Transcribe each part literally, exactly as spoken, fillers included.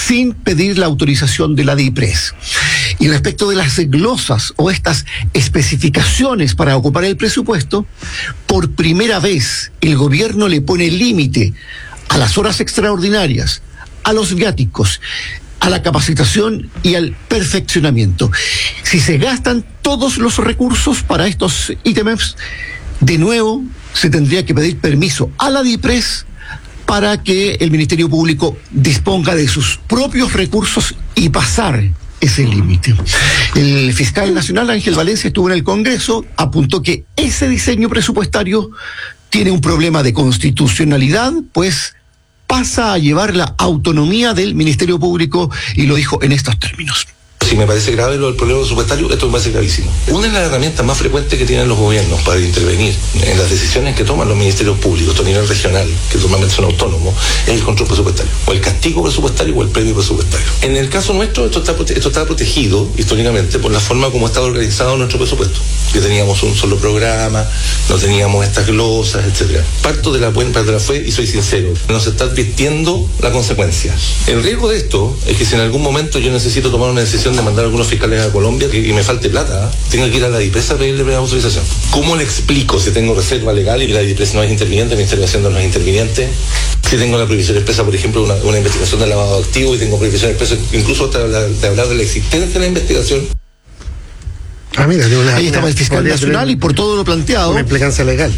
sin pedir la autorización de la DIPRES. Y respecto de las glosas o estas especificaciones para ocupar el presupuesto, por primera vez el gobierno le pone límite a las horas extraordinarias, a los viáticos, a la capacitación y al perfeccionamiento. Si se gastan todos los recursos para estos ítems, de nuevo se tendría que pedir permiso a la DIPRES para que el Ministerio Público disponga de sus propios recursos y pasar ese límite. El fiscal nacional Ángel Valencia estuvo en el Congreso, apuntó que ese diseño presupuestario tiene un problema de constitucionalidad, pues pasa a llevar la autonomía del Ministerio Público, y lo dijo en estos términos. Si me parece grave lo del problema presupuestario, esto me parece gravísimo. Una de las herramientas más frecuentes que tienen los gobiernos para intervenir en las decisiones que toman los ministerios públicos a nivel regional, que normalmente son autónomos, es el control presupuestario, o el castigo presupuestario o el premio presupuestario. En el caso nuestro, esto está, esto está protegido históricamente por la forma como está organizado nuestro presupuesto, que teníamos un solo programa, no teníamos estas glosas, etcétera. Parto de la buena parte de la fe y soy sincero, nos está advirtiendo la consecuencia. El riesgo de esto es que si en algún momento yo necesito tomar una decisión de mandar a algunos fiscales a Colombia y me falte plata, ¿eh? tengo que ir a la DIPRES a pedirle la autorización. ¿Cómo le explico si tengo reserva legal y la DIPRES no es interviniente, el Ministerio de Hacienda no es interviniente? Si tengo la prohibición expresa, por ejemplo, una, una investigación de lavado de activos y tengo prohibición expresa incluso hasta hablar de, hablar de la existencia de la investigación. Ah, mira, una, ahí estaba el fiscal nacional y por todo lo planteado. Una implicancia legal.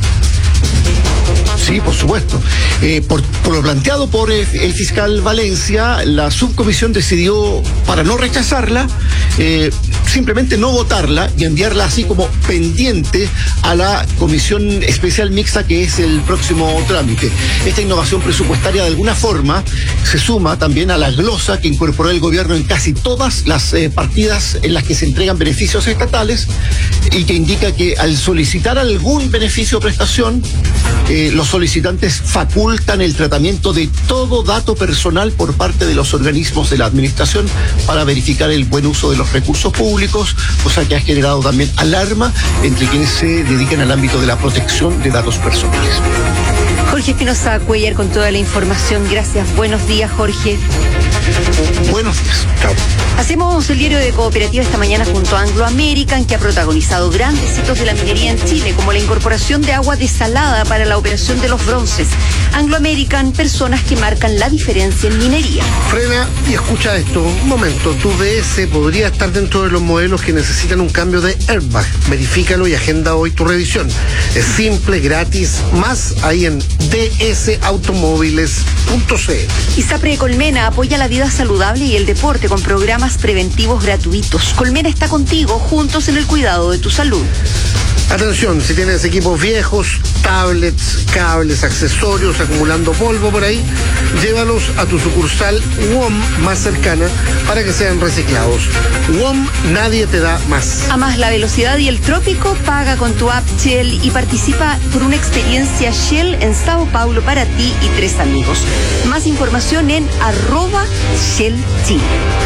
Sí, por supuesto. Eh, por, por lo planteado por eh, el fiscal Valencia, la subcomisión decidió, para no rechazarla, eh, simplemente no votarla y enviarla así como pendiente a la comisión especial mixta, que es el próximo trámite. Esta innovación presupuestaria de alguna forma se suma también a la glosa que incorporó el gobierno en casi todas las eh, partidas en las que se entregan beneficios estatales, y que indica que al solicitar algún beneficio o prestación, eh, los solicitantes facultan el tratamiento de todo dato personal por parte de los organismos de la administración para verificar el buen uso de los recursos públicos, cosa que ha generado también alarma entre quienes se dedican al ámbito de la protección de datos personales. Jorge Espinosa Cuellar con toda la información. Gracias. Buenos días, Jorge. Buenos días. Chao. Hacemos el diario de Cooperativa esta mañana junto a Anglo American, que ha protagonizado grandes hitos de la minería en Chile, como la incorporación de agua desalada para la operación de los bronces. Anglo American, personas que marcan la diferencia en minería. Frena y escucha esto. Un momento, tu D S podría estar dentro de los modelos que necesitan un cambio de airbag. Verifícalo y agenda hoy tu revisión. Es simple, gratis, más ahí en d s automóviles punto c l. ISAPRE Colmena apoya la vida saludable y el deporte con programas preventivos gratuitos. Colmena está contigo, juntos en el cuidado de tu salud. Atención, si tienes equipos viejos, tablets, cables, accesorios acumulando polvo por ahí, llévalos a tu sucursal W O M más cercana para que sean reciclados. W O M, nadie te da más. Amas la velocidad y el trópico, paga con tu app Shell y participa por una experiencia Shell en Sao Paulo para ti y tres amigos. Más información en arroba Shell Chile.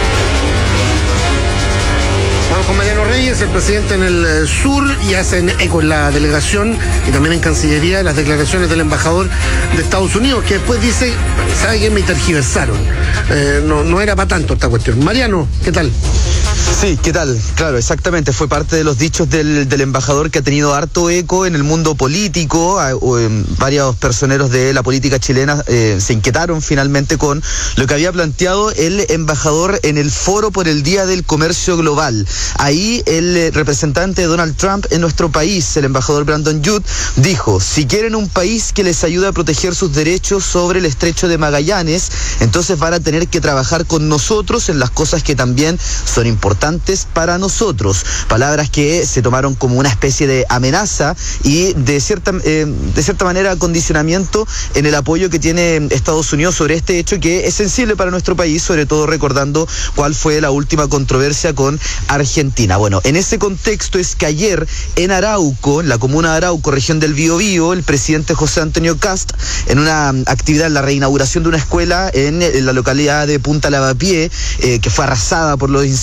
Vamos con Mariano Reyes, el presidente en el sur, y hacen eco en la delegación y también en Cancillería las declaraciones del embajador de Estados Unidos, que después dice, ¿sabe qué? Me tergiversaron. Eh, no, no era para tanto esta cuestión. Mariano, ¿qué tal? Sí, ¿qué tal? Claro, exactamente, fue parte de los dichos del, del embajador que ha tenido harto eco en el mundo político. Eh, varios personeros de la política chilena eh, se inquietaron finalmente con lo que había planteado el embajador en el Foro por el Día del Comercio Global. Ahí el eh, representante de Donald Trump en nuestro país, el embajador Brandon Judd, dijo: si quieren un país que les ayude a proteger sus derechos sobre el Estrecho de Magallanes, entonces van a tener que trabajar con nosotros en las cosas que también son importantes para nosotros. Palabras que se tomaron como una especie de amenaza y de cierta, eh, de cierta manera condicionamiento en el apoyo que tiene Estados Unidos sobre este hecho que es sensible para nuestro país, sobre todo recordando cuál fue la última controversia con Argentina. Bueno, en ese contexto es que ayer en Arauco, en la comuna de Arauco, región del Biobío, el presidente José Antonio Kast, en una actividad, la reinauguración de una escuela en, en la localidad de Punta Lavapié, eh, que fue arrasada por los incendios en el dos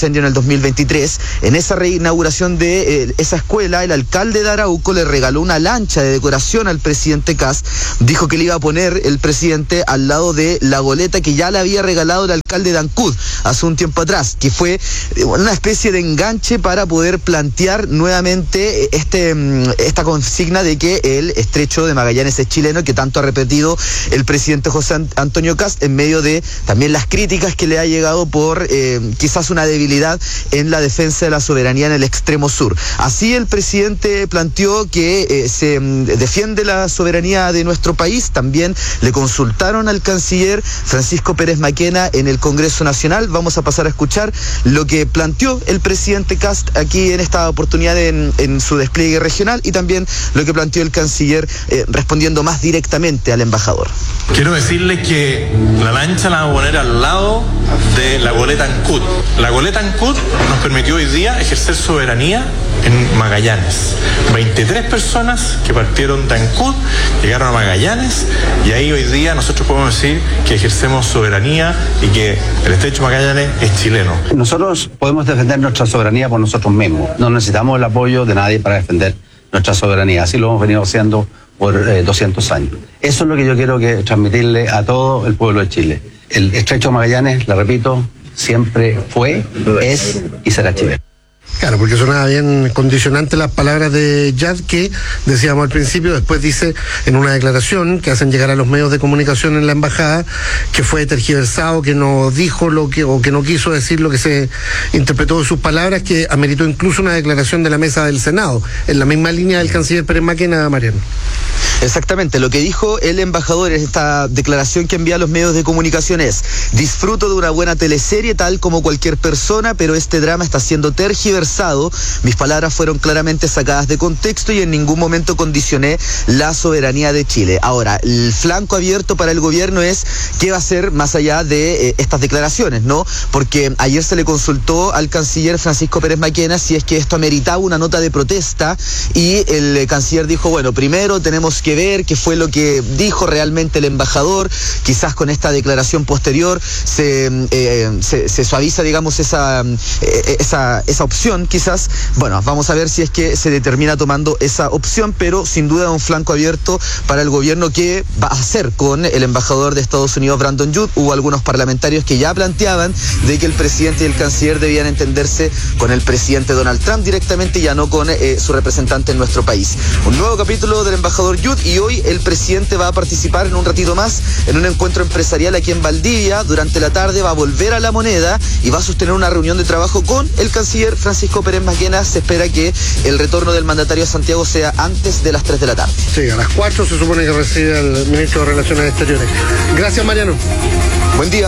dos mil veintitrés. En esa reinauguración de eh, esa escuela, el alcalde de Arauco le regaló una lancha de decoración al presidente Kast. Dijo que le iba a poner el presidente al lado de la goleta que ya le había regalado el alcalde de Ancud hace un tiempo atrás, que fue una especie de enganche para poder plantear nuevamente este, esta consigna de que el estrecho de Magallanes es chileno, que tanto ha repetido el presidente José Antonio Kast en medio de también las críticas que le ha llegado por eh, quizás una debilidad en la defensa de la soberanía en el extremo sur. Así el presidente planteó que eh, se defiende la soberanía de nuestro país. También le consultaron al canciller Francisco Pérez Maquena en el Congreso Nacional. Vamos a pasar a escuchar lo que planteó el presidente Kast aquí en esta oportunidad en, en su despliegue regional, y también lo que planteó el canciller eh, respondiendo más directamente al embajador. Quiero decirles que la lancha la vamos a poner al lado de la goleta Ancud. La goleta Ancud nos permitió hoy día ejercer soberanía en Magallanes. veintitrés personas que partieron de Ancud llegaron a Magallanes, y ahí hoy día nosotros podemos decir que ejercemos soberanía y que el estrecho de Magallanes es chileno. Nosotros podemos defender nuestra soberanía por nosotros mismos. No necesitamos el apoyo de nadie para defender nuestra soberanía. Así lo hemos venido haciendo por eh, doscientos años. Eso es lo que yo quiero que transmitirle a todo el pueblo de Chile. El estrecho de Magallanes, le repito, siempre fue, es y será chileno. Claro, porque sonaba bien condicionante las palabras de Yad, que decíamos al principio, después dice en una declaración que hacen llegar a los medios de comunicación en la embajada que fue tergiversado, que no dijo lo que, o que no quiso decir lo que se interpretó de sus palabras, que ameritó incluso una declaración de la mesa del Senado, en la misma línea del canciller Pérez Maquena, Mariano. Exactamente, lo que dijo el embajador en esta declaración que envía a los medios de comunicación es: disfruto de una buena teleserie tal como cualquier persona, pero este drama está siendo tergiversado. Mis palabras fueron claramente sacadas de contexto y en ningún momento condicioné la soberanía de Chile. Ahora, el flanco abierto para el gobierno es qué va a hacer más allá de eh, estas declaraciones, ¿no? Porque ayer se le consultó al canciller Francisco Pérez Maquena si es que esto ameritaba una nota de protesta, y el eh, canciller dijo, bueno, primero tenemos que ver qué fue lo que dijo realmente el embajador. Quizás con esta declaración posterior se, eh, se, se suaviza, digamos, esa, eh, esa, esa opción, quizás. Bueno, vamos a ver si es que se determina tomando esa opción, pero sin duda un flanco abierto para el gobierno. ¿Qué va a hacer con el embajador de Estados Unidos, Brandon Judd? Hubo algunos parlamentarios que ya planteaban de que el presidente y el canciller debían entenderse con el presidente Donald Trump directamente, ya no con eh, su representante en nuestro país. Un nuevo capítulo del embajador Judd, y hoy el presidente va a participar en un ratito más en un encuentro empresarial aquí en Valdivia. Durante la tarde va a volver a La Moneda y va a sostener una reunión de trabajo con el canciller Francisco Pérez Maquena. Se espera que el retorno del mandatario a Santiago sea antes de las tres de la tarde. Sí, a las cuatro se supone que recibe el ministro de Relaciones Exteriores. Gracias, Mariano. Buen día.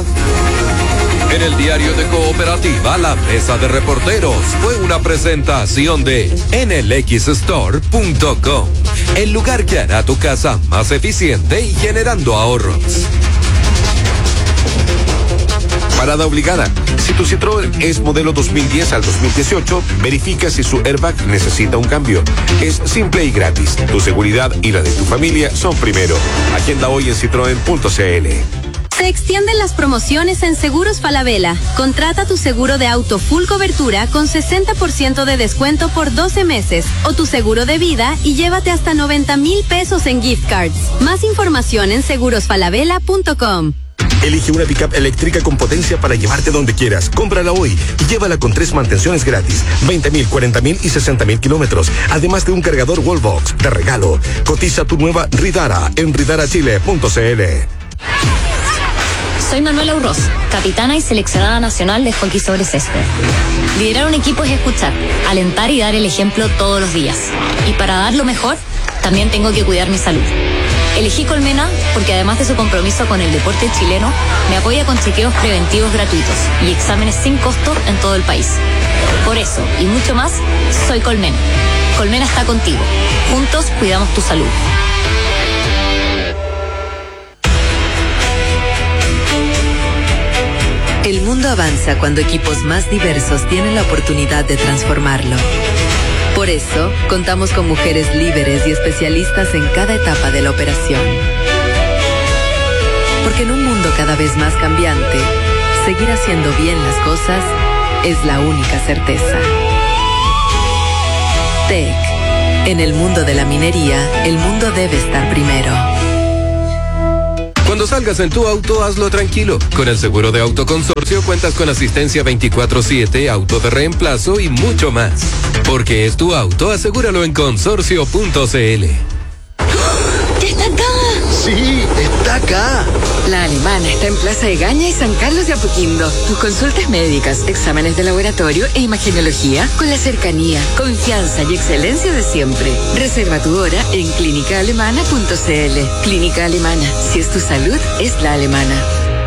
En el diario de Cooperativa, la mesa de reporteros fue una presentación de N L X store punto com, el lugar que hará tu casa más eficiente y generando ahorros. Parada obligada. Si tu Citroën es modelo dos mil diez al dos mil dieciocho, verifica si su airbag necesita un cambio. Es simple y gratis. Tu seguridad y la de tu familia son primero. Agenda hoy en citroen punto c l. Se extienden las promociones en Seguros Falabella. Contrata tu seguro de auto full cobertura con sesenta por ciento de descuento por doce meses, o tu seguro de vida y llévate hasta noventa mil pesos en gift cards. Más información en seguros falabella punto com. Elige una pickup eléctrica con potencia para llevarte donde quieras. Cómprala hoy y llévala con tres mantenciones gratis, veinte mil, cuarenta mil y sesenta mil kilómetros, además de un cargador Wallbox de regalo. Cotiza tu nueva Ridara en ridara chile punto c l. Soy Manuela Urroz, capitana y seleccionada nacional de hockey sobre césped. Liderar un equipo es escuchar, alentar y dar el ejemplo todos los días. Y para dar lo mejor, también tengo que cuidar mi salud. Elegí Colmena porque además de su compromiso con el deporte chileno, me apoya con chequeos preventivos gratuitos y exámenes sin costo en todo el país. Por eso, y mucho más, soy Colmena. Colmena está contigo. Juntos cuidamos tu salud. El mundo avanza cuando equipos más diversos tienen la oportunidad de transformarlo. Por eso, contamos con mujeres líderes y especialistas en cada etapa de la operación. Porque en un mundo cada vez más cambiante, seguir haciendo bien las cosas es la única certeza. T E C. En el mundo de la minería, el mundo debe estar primero. Cuando salgas en tu auto, hazlo tranquilo. Con el seguro de Autoconsorcio cuentas con asistencia veinticuatro siete, auto de reemplazo y mucho más. Porque es tu auto, asegúralo en consorcio punto c l. ¡Ya está acá! Sí, está acá. La Alemana está en Plaza de Gaña y San Carlos de Apoquindo. Tus consultas médicas, exámenes de laboratorio e imagenología con la cercanía, confianza y excelencia de siempre. Reserva tu hora en clínica alemana punto c l. Clínica Alemana. Si es tu salud, es la alemana.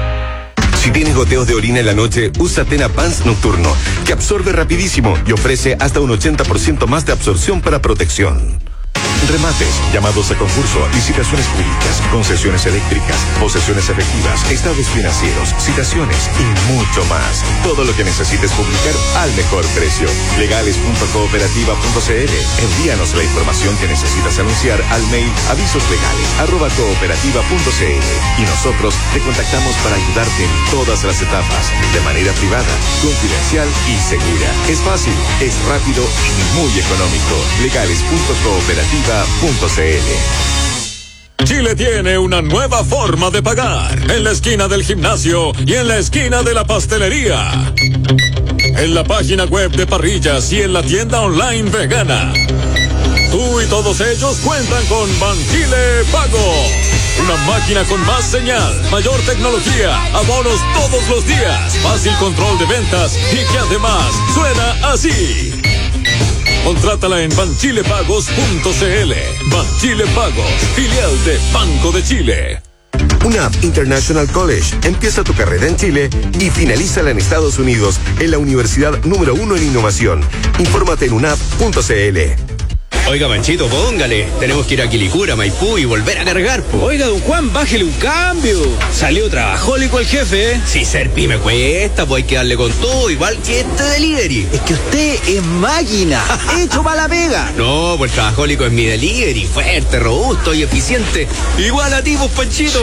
Si tienes goteos de orina en la noche, usa Tena Pants Nocturno, que absorbe rapidísimo y ofrece hasta un ochenta por ciento más de absorción para protección. Remates, llamados a concurso, licitaciones públicas, concesiones eléctricas, posesiones efectivas, estados financieros, citaciones y mucho más. Todo lo que necesites publicar al mejor precio. legales punto cooperativa punto c l. Envíanos la información que necesitas anunciar al mail avisoslegales arroba cooperativa punto c l y nosotros te contactamos para ayudarte en todas las etapas, de manera privada, confidencial y segura. Es fácil, es rápido y muy económico. legales punto cooperativa punto c l. Chile tiene una nueva forma de pagar, en la esquina del gimnasio y en la esquina de la pastelería, en la página web de parrillas y en la tienda online vegana. Tú y todos ellos cuentan con Banchile Pago, una máquina con más señal, mayor tecnología, abonos todos los días, fácil control de ventas y que además suena así. Contrátala en banchilepagos punto c l. Banchile Pagos, filial de Banco de Chile. UNAP International College. Empieza tu carrera en Chile y finalízala en Estados Unidos en la universidad número uno en innovación. Infórmate en unap punto c l. Oiga, Manchito, póngale. Tenemos que ir a Quilicura, Maipú y volver a cargar, po. Oiga, don Juan, bájele un cambio. Salió trabajólico el jefe, ¿eh? Si ser pyme cuesta, pues hay que darle con todo, igual que este delivery. Es que usted es máquina, hecho para la pega. No, pues trabajólico es mi delivery, fuerte, robusto y eficiente. Igual a ti, pues, Panchito.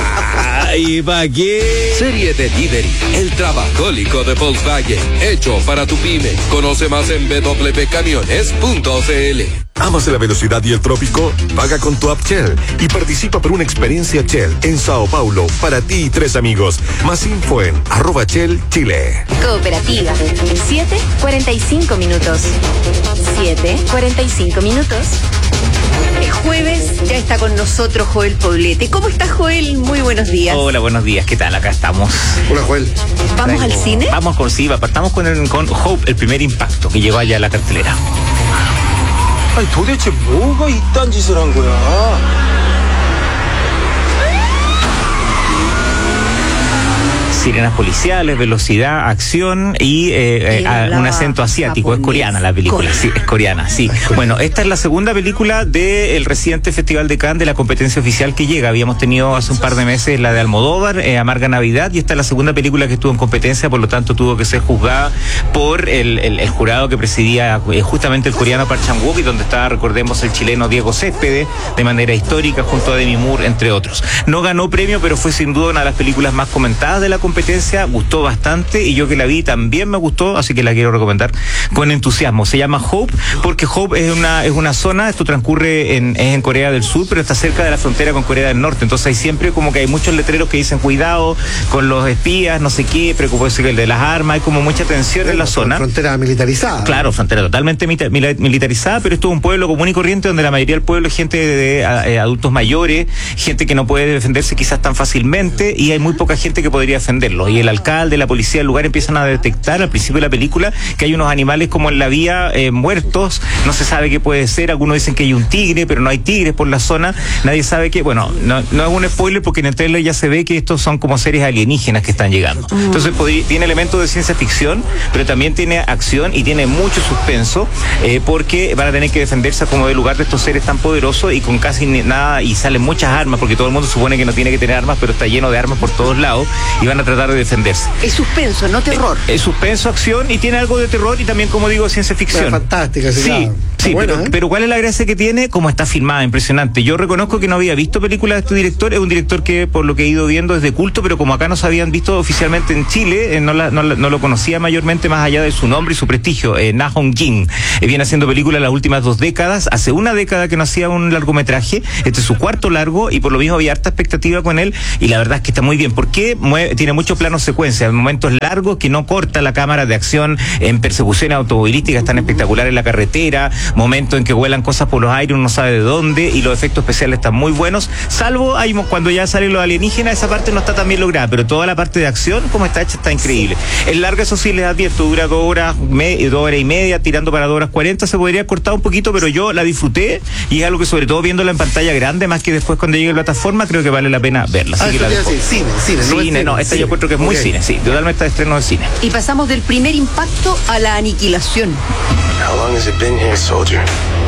¿Y pa' qué? Serie Delivery, el trabajólico de Volkswagen, hecho para tu pyme. Conoce más en w w w punto camiones punto c l. ¿Amas la velocidad y el trópico? Paga con tu app Shell y participa por una experiencia Shell en Sao Paulo para ti y tres amigos. Más info en arroba Shell Chile. Cooperativa. siete cuarenta y cinco minutos. siete cuarenta y cinco minutos. Es jueves, ya está con nosotros Joel Poblete. ¿Cómo estás, Joel? Muy buenos días. Hola, buenos días. ¿Qué tal? Acá estamos. Hola, Joel. ¿Vamos al cine? Vamos con sí, partamos con, el, con Hope, el primer impacto, que llegó allá a la cartelera. 아니 도대체 뭐가 이딴 짓을 한 거야? Sirenas policiales, velocidad, acción y eh, eh, un acento asiático. Japonés. Es coreana la película, sí, es coreana, sí. Bueno, esta es la segunda película del reciente Festival de Cannes, de la competencia oficial que llega. Habíamos tenido hace un par de meses la de Almodóvar, eh, Amarga Navidad, y esta es la segunda película que estuvo en competencia, por lo tanto tuvo que ser juzgada por el, el, el jurado que presidía eh, justamente el coreano Park Chan-wook, y donde estaba, recordemos, el chileno Diego Céspedes, de manera histórica, junto a Demi Moore, entre otros. No ganó premio, pero fue sin duda una de las películas más comentadas de la competencia. Gustó bastante, y yo que la vi también me gustó, así que la quiero recomendar con entusiasmo. Se llama Hope porque Hope es una es una zona, esto transcurre en, es en Corea del Sur, pero está cerca de la frontera con Corea del Norte, entonces hay siempre como que hay muchos letreros que dicen cuidado con los espías, no sé qué, preocuparse de las armas, hay como mucha tensión sí, en la zona. Frontera militarizada. Claro, frontera totalmente militarizada, pero esto es un pueblo común y corriente donde la mayoría del pueblo es gente de, de, de adultos mayores, gente que no puede defenderse quizás tan fácilmente, y hay muy poca gente que podría defenderlo. Y el alcalde, la policía del lugar empiezan a detectar al principio de la película que hay unos animales como en la vía eh, muertos, no se sabe qué puede ser, algunos dicen que hay un tigre, pero no hay tigres por la zona, nadie sabe qué, bueno, no, no es un spoiler porque en el trailer ya se ve que estos son como seres alienígenas que están llegando. Entonces podría, tiene elementos de ciencia ficción, pero también tiene acción y tiene mucho suspenso, eh, porque van a tener que defenderse como del lugar de estos seres tan poderosos y con casi nada, y salen muchas armas, porque todo el mundo supone que no tiene que tener armas, pero está lleno de armas por todos lados, y van a tratar de defenderse. Es suspenso, no terror. Es, es suspenso, acción, y tiene algo de terror y también, como digo, ciencia ficción. Es fantástica, sí. Sí, Claro. sí, Buena, pero, ¿eh? pero ¿cuál es la gracia que tiene? Como está filmada, impresionante. Yo reconozco que no había visto películas de este director, es un director que, por lo que he ido viendo, es de culto, pero como acá no se habían visto oficialmente en Chile, eh, no, la, no, la, no lo conocía mayormente más allá de su nombre y su prestigio. Eh, Na Hong Jin eh, viene haciendo películas las últimas dos décadas, hace una década que no hacía un largometraje, este es su cuarto largo, y por lo mismo había harta expectativa con él, y la verdad es que está muy bien, porque mueve, tiene muchos planos secuencia, momentos largos que no corta la cámara de acción en persecuciones automovilísticas tan espectaculares en la carretera, momentos en que vuelan cosas por los aires, uno no sabe de dónde, y los efectos especiales están muy buenos, salvo ahí cuando ya salen los alienígenas, esa parte no está tan bien lograda, pero toda la parte de acción, como está hecha, está increíble. Es larga, eso sí, les advierto, dura dos horas, me, dos horas y media, tirando para dos horas cuarenta, se podría cortar un poquito, pero yo la disfruté, y es algo que, sobre todo viéndola en pantalla grande, más que después cuando llegue a la plataforma, creo que vale la pena verla. Así Ah, que eso la te iba a dejo. decir, cine, cine, no Cine, es cine, no, esta cine. yo encuentro que es muy Ok. cine, sí, totalmente de estreno de cine. Y pasamos del primer impacto a la aniquilación. How long has it been here, soldier?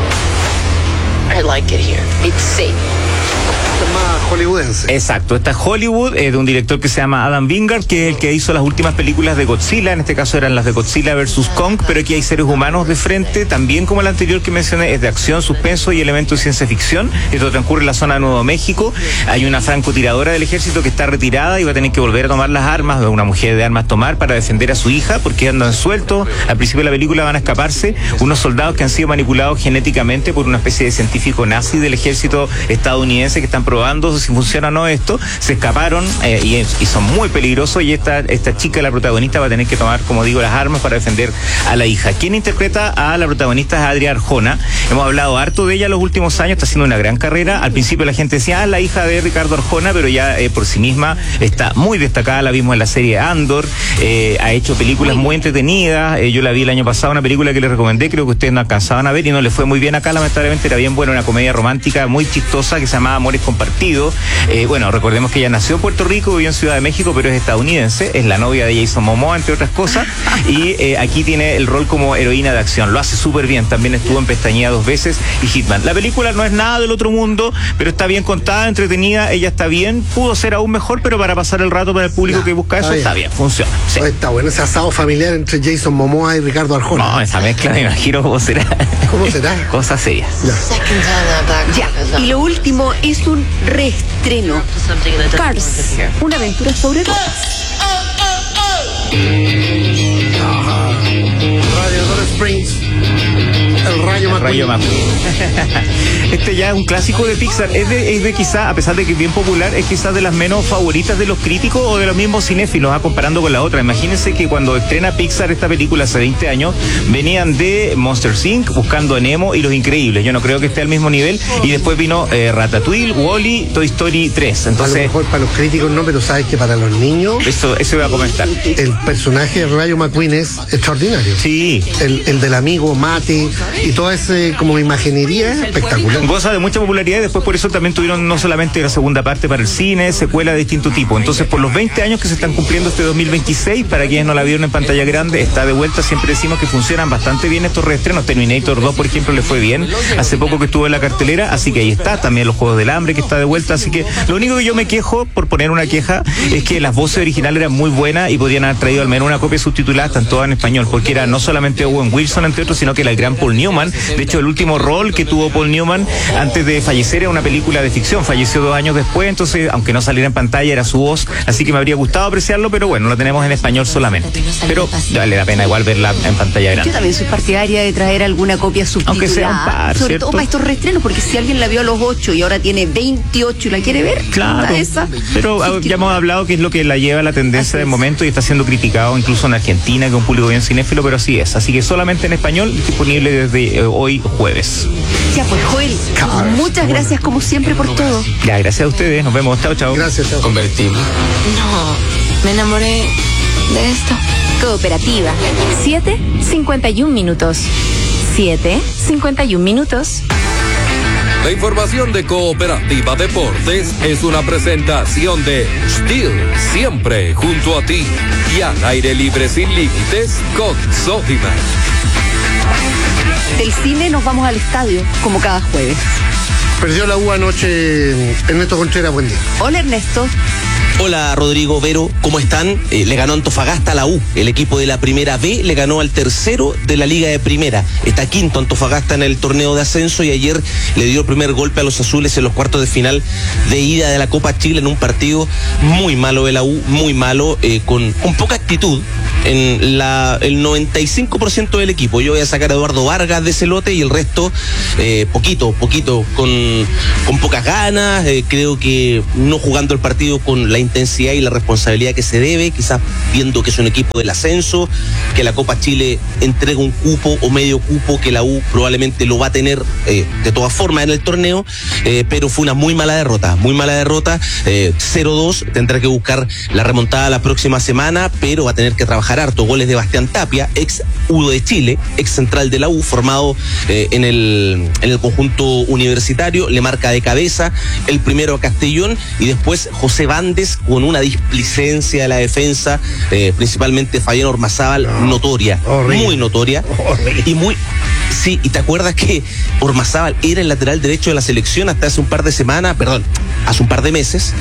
I like it here. It's safe. Más hollywoodense. Exacto, esta es Hollywood, eh, de un director que se llama Adam Wingard, que es el que hizo las últimas películas de Godzilla, en este caso eran las de Godzilla versus Kong, pero aquí hay seres humanos de frente, también como el anterior que mencioné, es de acción, suspenso y elementos de ciencia ficción. Esto transcurre en la zona de Nuevo México, hay una francotiradora del ejército que está retirada y va a tener que volver a tomar las armas, una mujer de armas tomar para defender a su hija, porque andan sueltos, al principio de la película van a escaparse unos soldados que han sido manipulados genéticamente por una especie de científico nazi del ejército estadounidense que están probando si funciona o no esto, se escaparon eh, y, y son muy peligrosos, y esta, esta chica, la protagonista, va a tener que tomar, como digo, las armas para defender a la hija. Quien interpreta a la protagonista es Adria Arjona. Hemos hablado harto de ella los últimos años, está haciendo una gran carrera. Al principio la gente decía, ah, la hija de Ricardo Arjona, pero ya eh, por sí misma está muy destacada, la vimos en la serie Andor, eh, ha hecho películas muy entretenidas, eh, yo la vi el año pasado, una película que les recomendé, creo que ustedes no alcanzaban a ver y no le fue muy bien acá, lamentablemente era bien buena, una comedia romántica muy chistosa que se llamaba Amores Compartidos. Eh, bueno, recordemos que ella nació en Puerto Rico, vivió en Ciudad de México, pero es estadounidense, es la novia de Jason Momoa, entre otras cosas, y eh, aquí tiene el rol como heroína de acción, lo hace súper bien, también estuvo en Pestañea dos veces y Hitman. La película no es nada del otro mundo, pero está bien contada, entretenida, ella está bien, pudo ser aún mejor, pero para pasar el rato para el público ya, que busca eso, está bien, está bien funciona. Sí. Está bueno ese asado familiar entre Jason Momoa y Ricardo Arjona. No, esa mezcla me imagino cómo será. ¿Cómo será? Cosas serias. Ya. Ya, y lo último es un reestreno. Cars, una aventura sobre ruedas. Radiador Springs. El Rayo McQueen. Rayo McQueen. Este ya es un clásico de Pixar. Es de, es de quizá, a pesar de que es bien popular, es quizás de las menos favoritas de los críticos o de los mismos cinéfilos, ¿ah? Comparando con la otra. Imagínense que cuando estrena Pixar esta película hace veinte años, venían de Monsters incorporated, Buscando a Nemo y Los Increíbles. Yo no creo que esté al mismo nivel. Y después vino eh, Ratatouille, Wall-E, Toy Story tres. Entonces, a lo mejor para los críticos no, pero sabes que para los niños... Eso, eso iba a comentar. El personaje de Rayo McQueen es extraordinario. Sí. El, el del amigo Mate y toda esa como imaginería es espectacular. Goza de mucha popularidad y después por eso también tuvieron no solamente la segunda parte para el cine, secuela de distinto tipo. Entonces, por los veinte años que se están cumpliendo este dos mil veintiséis, para quienes no la vieron en pantalla grande, está de vuelta. Siempre decimos que funcionan bastante bien estos reestrenos. Terminator dos, por ejemplo, le fue bien hace poco que estuvo en la cartelera, así que ahí está. También Los Juegos del Hambre, que está de vuelta. Así que lo único que yo me quejo, por poner una queja, es que las voces originales eran muy buenas y podrían haber traído al menos una copia subtitulada, están todas en español, porque era no solamente Owen Wilson, entre otros, sino que era el gran Paul Newman. De hecho, el último rol que tuvo Paul Newman antes de fallecer era una película de ficción, falleció dos años después, entonces, aunque no saliera en pantalla, era su voz, así que me habría gustado apreciarlo, pero bueno, la tenemos en español solamente. Pero vale la pena igual verla en pantalla grande. Yo también soy partidaria de traer alguna copia subtitulada, aunque sea un par, sobre ¿cierto? todo para estos reestrenos, porque si alguien la vio a los ocho y ahora tiene veintiocho y la quiere ver, claro, esa, pero ya hemos hablado que es lo que la lleva a la tendencia del momento y está siendo criticado incluso en Argentina, que es un público bien cinéfilo, pero así es, así que solamente en español, disponible desde eh, hoy jueves. Ya pues, Joel, Cars. Muchas gracias como siempre por todo. Ya, gracias a ustedes, nos vemos, chao, chao. Gracias, chao. Convertible. No, me enamoré de esto. Cooperativa. siete cincuenta y un minutos. siete cincuenta y un minutos. La información de Cooperativa Deportes es una presentación de Steel, siempre junto a ti y al aire libre sin límites con Sodimac. Del cine nos vamos al estadio, como cada jueves. Perdió la U anoche Ernesto Contreras, buen día. Hola, Ernesto. Hola Rodrigo, Vero, ¿cómo están? Eh, le ganó Antofagasta a la U, el equipo de la primera B le ganó al tercero de la Liga de Primera. Está quinto Antofagasta en el torneo de ascenso y ayer le dio el primer golpe a los azules en los cuartos de final de ida de la Copa Chile en un partido muy malo de la U, muy malo, eh, con, con poca actitud en la, el noventa y cinco por ciento del equipo. Yo voy a sacar a Eduardo Vargas de ese lote y el resto eh, poquito, poquito, con, con pocas ganas, eh, creo que no jugando el partido con la intensidad y la responsabilidad que se debe, quizás viendo que es un equipo del ascenso, que la Copa Chile entrega un cupo o medio cupo que la U probablemente lo va a tener eh, de todas formas en el torneo, eh, pero fue una muy mala derrota, muy mala derrota, eh, cero dos, tendrá que buscar la remontada la próxima semana, pero va a tener que trabajar harto. Goles de Bastián Tapia, ex U de Chile, ex central de la U, formado eh, en el en el conjunto universitario, le marca de cabeza el primero a Castellón y después José Bandes con una displicencia de la defensa, eh, principalmente Fabián Ormazábal, no, notoria, horrible, muy notoria, horrible. y muy sí, y te acuerdas que Ormazábal era el lateral derecho de la selección hasta hace un par de semanas, perdón, hace un par de meses,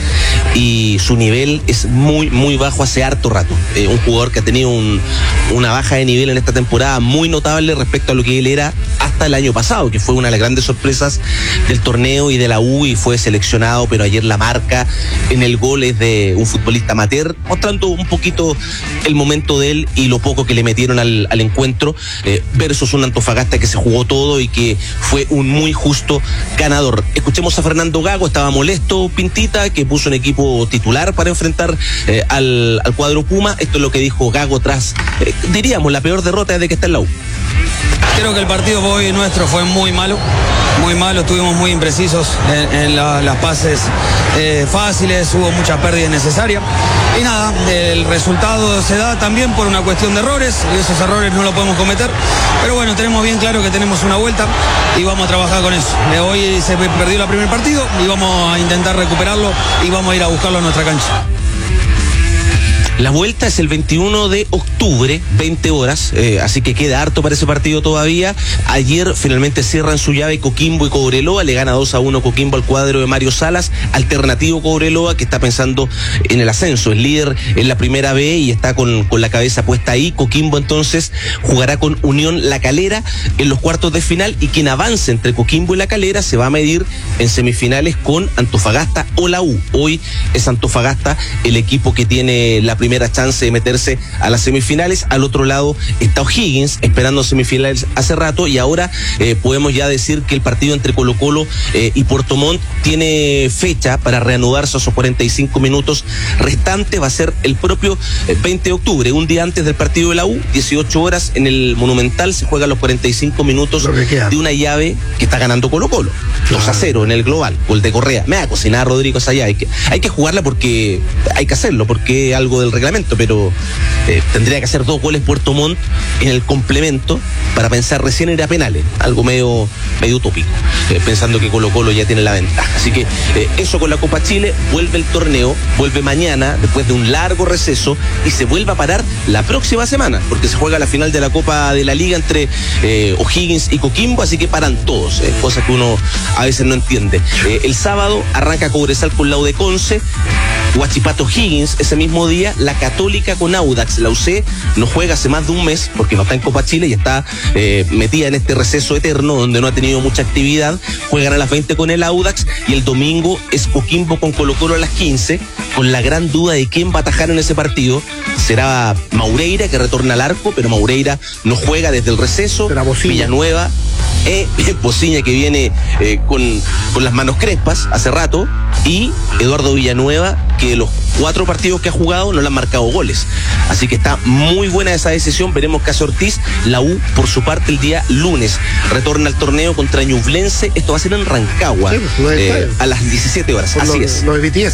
y su nivel es muy, muy bajo hace harto rato. Eh, un jugador que ha tenido un, una baja de nivel en esta temporada muy notable respecto a lo que él era hasta el año pasado, que fue una de las grandes sorpresas del torneo y de la U, y fue seleccionado, pero ayer la marca en el gol es de un futbolista amateur, mostrando un poquito el momento de él y lo poco que le metieron al, al encuentro, eh, versus un Antofagasta que se jugó todo y que fue un muy justo ganador. Escuchemos a Fernando Gago, estaba molesto Pintita, que puso un equipo titular para enfrentar eh, al, al cuadro Puma. Esto es lo que dijo Gago tras, eh, diríamos, la peor derrota desde que está en la U. Creo que el partido hoy nuestro fue muy malo, muy malo, estuvimos muy imprecisos en, en la, las pases eh, fáciles, hubo muchas pérdidas necesarias y nada, el resultado se da también por una cuestión de errores y esos errores no los podemos cometer, pero bueno, tenemos bien claro que tenemos una vuelta y vamos a trabajar con eso. Hoy se perdió el primer partido y vamos a intentar recuperarlo y vamos a ir a buscarlo a nuestra cancha. La vuelta es el veintiuno de octubre, veinte horas, eh, así que queda harto para ese partido todavía. Ayer finalmente cierran su llave Coquimbo y Cobreloa, le gana dos a uno Coquimbo al cuadro de Mario Salas, alternativo Cobreloa que está pensando en el ascenso, es líder en la primera B y está con, con la cabeza puesta ahí. Coquimbo entonces jugará con Unión La Calera en los cuartos de final y quien avance entre Coquimbo y La Calera se va a medir en semifinales con Antofagasta o la U. Hoy es Antofagasta el equipo que tiene la primera chance de meterse a las semifinales. Al otro lado está O'Higgins esperando semifinales hace rato y ahora eh, podemos ya decir que el partido entre Colo Colo eh, y Puerto Montt tiene fecha para reanudarse a esos cuarenta y cinco minutos restantes. Va a ser el propio eh, veinte de octubre, un día antes del partido de la U, dieciocho horas en el Monumental se juegan los cuarenta y cinco minutos de una llave que está ganando Colo Colo, dos a cero en el global, gol de Correa. Me va a cocinar Rodrigo esa llave, hay que, hay que jugarla porque hay que hacerlo, porque es algo del reglamento, pero eh, tendría que hacer dos goles Puerto Montt en el complemento para pensar recién ir a penales, algo medio, medio utópico, eh, pensando que Colo Colo ya tiene la ventaja. Así que eh, eso con la Copa Chile, vuelve el torneo, vuelve mañana después de un largo receso y se vuelve a parar la próxima semana, porque se juega la final de la Copa de la Liga entre eh, O'Higgins y Coquimbo, así que paran todos, eh, cosas que uno a veces no entiende. Eh, el sábado arranca Cobresal con la U de Conce, Huachipato Higgins ese mismo día, la Católica con Audax. La U C no juega hace más de un mes porque no está en Copa Chile y está eh, metida en este receso eterno donde no ha tenido mucha actividad. Juegan a las veinte con el Audax y el domingo es Coquimbo con Colo Colo a las quince, con la gran duda de quién va a atajar en ese partido. Será Maureira que retorna al arco, pero Maureira no juega desde el receso. Villanueva, eh, Bociña que viene eh, con, con las manos crespas hace rato, y Eduardo Villanueva que los cuatro partidos que ha jugado no le han marcado goles, así que está muy buena esa decisión. Veremos qué hace Ortiz. La U por su parte el día lunes retorna al torneo contra Ñublense, esto va a ser en Rancagua, sí, pues, eh, a las diecisiete horas, así lo, es lo de B T S.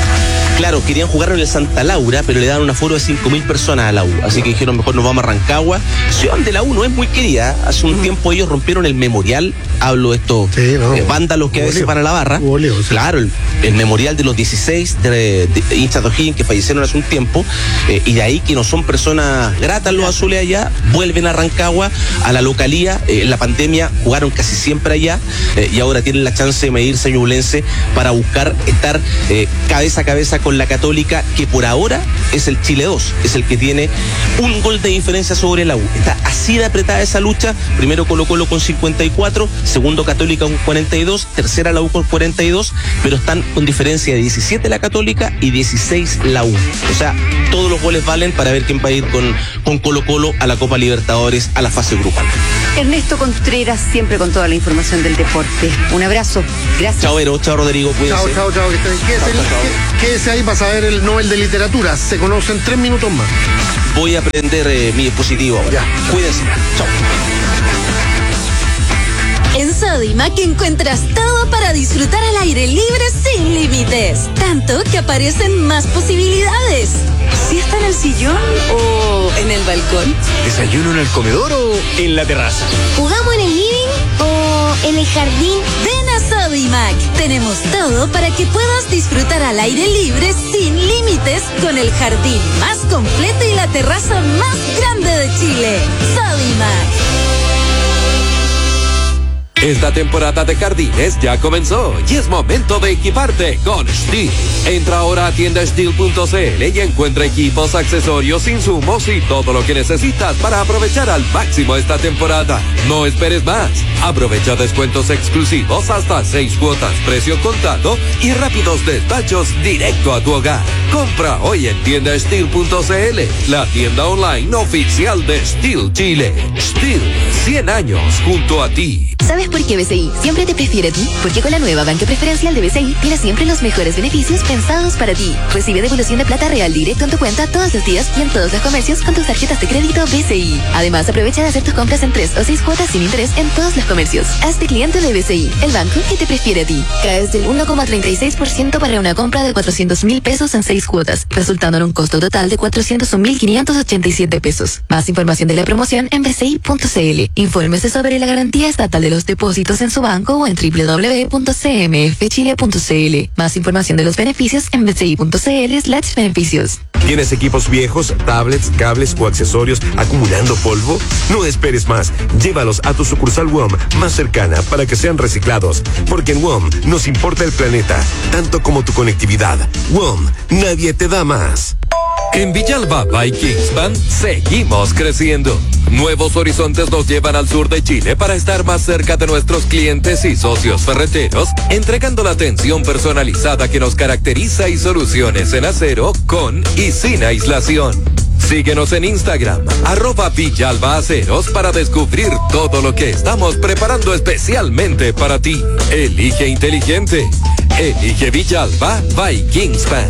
Claro, querían jugar en el Santa Laura, pero le dan un aforo de cinco mil personas a la U. Así que dijeron, mejor nos vamos a Rancagua. Ciudad de la U no es muy querida. Hace un uh-huh. tiempo ellos rompieron el memorial. Hablo de estos sí, no, eh, vándalos que a veces van a la barra. Oleo, sí. Claro, el, el memorial de los dieciséis de, de, de hinchas de O'Higgins que fallecieron hace un tiempo. Eh, y de ahí que no son personas gratas los azules allá. Vuelven a Rancagua, a la localía. Eh, en la pandemia jugaron casi siempre allá. Eh, y ahora tienen la chance de medirse a Ñublense para buscar estar eh, cabeza a cabeza con con la Católica, que por ahora es el Chile dos, es el que tiene un gol de diferencia sobre la U. Está así de apretada esa lucha. Primero Colo Colo con cincuenta y cuatro, segundo Católica con cuarenta y dos, tercera la U con cuarenta y dos, pero están con diferencia de diecisiete la Católica y dieciséis la U. O sea, todos los goles valen para ver quién va a ir con, con Colo Colo a la Copa Libertadores, a la fase grupal. Ernesto Contreras, siempre con toda la información del deporte. Un abrazo. Gracias. Chao, Vero. Chao, Rodrigo. Cuídense. Chao, chao, chao. Que estén- Quédese, Chao, chao, chao. quédese ahí para saber el Nobel de Literatura. Se conocen tres minutos más. Voy a prender eh, mi dispositivo ahora. Cuídense. Chao. En Sodimac encuentras todo para disfrutar al aire libre sin límites. Tanto que aparecen más posibilidades. ¿Si está en el sillón o en el balcón? ¿Desayuno en el comedor o en la terraza? ¿Jugamos en el living o en el jardín? Ven a Sodimac. Tenemos todo para que puedas disfrutar al aire libre sin límites con el jardín más completo y la terraza más grande de Chile. Sodimac. Esta temporada de jardines ya comenzó y es momento de equiparte con Stihl. Entra ahora a tienda stihl punto c l y encuentra equipos, accesorios, insumos y todo lo que necesitas para aprovechar al máximo esta temporada. No esperes más. Aprovecha descuentos exclusivos hasta seis cuotas, precio contado y rápidos despachos directo a tu hogar. Compra hoy en tienda stihl punto c l, la tienda online oficial de Stihl Chile. Stihl, cien años junto a ti. ¿Sabes por qué B C I siempre te prefiere a ti? Porque con la nueva banca preferencial de B C I tienes siempre los mejores beneficios pensados para ti. Recibe devolución de plata real directo en tu cuenta todos los días y en todos los comercios con tus tarjetas de crédito B C I. Además, aprovecha de hacer tus compras en tres o seis cuotas sin interés en todos los comercios. Hazte cliente de B C I, el banco que te prefiere a ti. Caes del uno coma treinta y seis por ciento para una compra de cuatrocientos mil pesos en seis cuotas, resultando en un costo total de cuatrocientos un mil quinientos ochenta y siete pesos. Más información de la promoción en b c i punto c l. Infórmese sobre la garantía estatal de los depósitos en su banco o en w w w punto c m f chile punto c l. Más información de los beneficios en b c i punto c l slash beneficios. ¿Tienes equipos viejos, tablets, cables o accesorios acumulando polvo? No esperes más. Llévalos a tu sucursal W O M más cercana para que sean reciclados. Porque en W O M nos importa el planeta, tanto como tu conectividad. W O M, nadie te da más. En Villalba by Kingspan seguimos creciendo. Nuevos horizontes nos llevan al sur de Chile para estar más cerca de nuestros clientes y socios ferreteros, entregando la atención personalizada que nos caracteriza y soluciones en acero con y sin aislación. Síguenos en Instagram, arroba Villalba Aceros, para descubrir todo lo que estamos preparando especialmente para ti. Elige inteligente. Elige Villalba by Kingspan.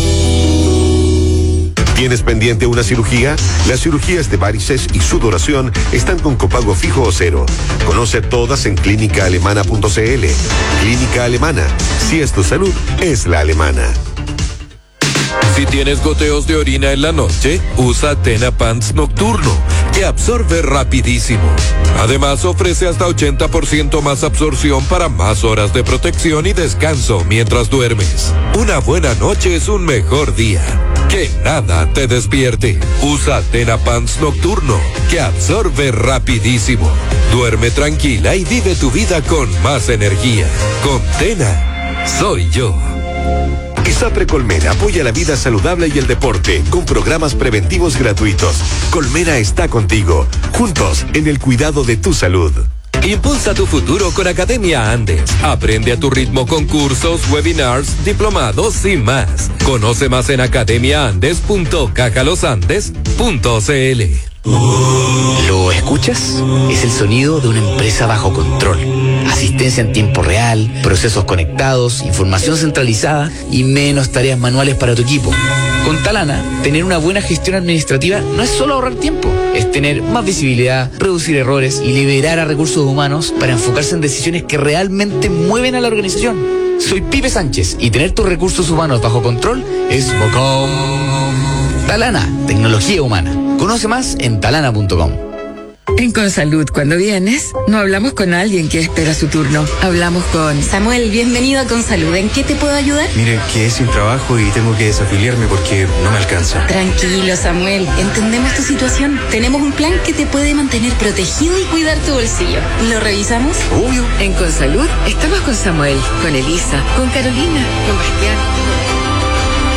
¿Tienes pendiente una cirugía? Las cirugías de varices y sudoración están con copago fijo o cero. Conoce todas en clínica alemana punto c l. Clínica Alemana. Si es tu salud, es la alemana. Si tienes goteos de orina en la noche, usa Tena Pants Nocturno, que absorbe rapidísimo. Además, ofrece hasta ochenta por ciento más absorción para más horas de protección y descanso mientras duermes. Una buena noche es un mejor día. Que nada te despierte. Usa Tena Pants Nocturno, que absorbe rapidísimo. Duerme tranquila y vive tu vida con más energía. Con Tena, soy yo. ISAPRE Colmena apoya la vida saludable y el deporte con programas preventivos gratuitos. Colmena está contigo, juntos en el cuidado de tu salud. Impulsa tu futuro con Academia Andes. Aprende a tu ritmo con cursos, webinars, diplomados y más. Conoce más en academia andes punto caja los andes punto c l. ¿Lo escuchas? Es el sonido de una empresa bajo control. Asistencia en tiempo real, procesos conectados, información centralizada y menos tareas manuales para tu equipo. Con Talana, tener una buena gestión administrativa no es solo ahorrar tiempo, es tener más visibilidad, reducir errores y liberar a recursos humanos para enfocarse en decisiones que realmente mueven a la organización. Soy Pipe Sánchez y tener tus recursos humanos bajo control es bacán. Talana, tecnología humana. Conoce más en talana punto com. En Consalud, cuando vienes, no hablamos con alguien que espera su turno. Hablamos con... Samuel, bienvenido a Consalud. ¿En qué te puedo ayudar? Mire, que es sin trabajo y tengo que desafiliarme porque no me alcanza. Tranquilo, Samuel. Entendemos tu situación. Tenemos un plan que te puede mantener protegido y cuidar tu bolsillo. ¿Lo revisamos? Obvio. En Consalud, estamos con Samuel, con Elisa, con Carolina, con Bastián.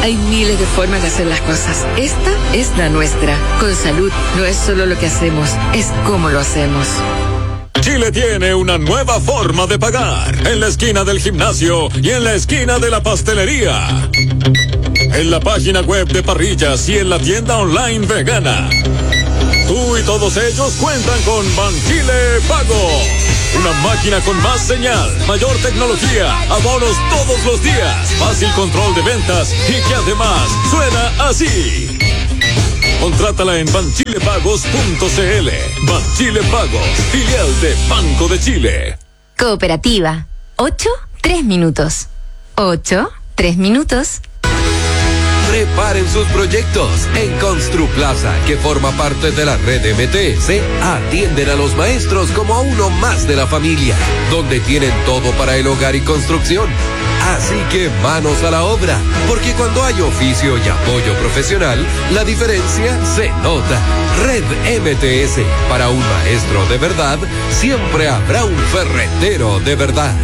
Hay miles de formas de hacer las cosas. Esta es la nuestra. Con salud no es solo lo que hacemos, es cómo lo hacemos. Chile tiene una nueva forma de pagar. En la esquina del gimnasio y en la esquina de la pastelería. En la página web de Parrillas y en la tienda online vegana. Tú y todos ellos cuentan con Banchile Pago. Una máquina con más señal, mayor tecnología, abonos todos los días, fácil control de ventas y que además suena así. Contrátala en banchilepagos punto cl. Banchile Pagos, filial de Banco de Chile. Cooperativa. ocho, tres minutos. ocho, tres minutos. Preparen sus proyectos. En Construplaza, que forma parte de la red M T S, atienden a los maestros como a uno más de la familia, donde tienen todo para el hogar y construcción. Así que manos a la obra, porque cuando hay oficio y apoyo profesional, la diferencia se nota. Red M T S, para un maestro de verdad, siempre habrá un ferretero de verdad.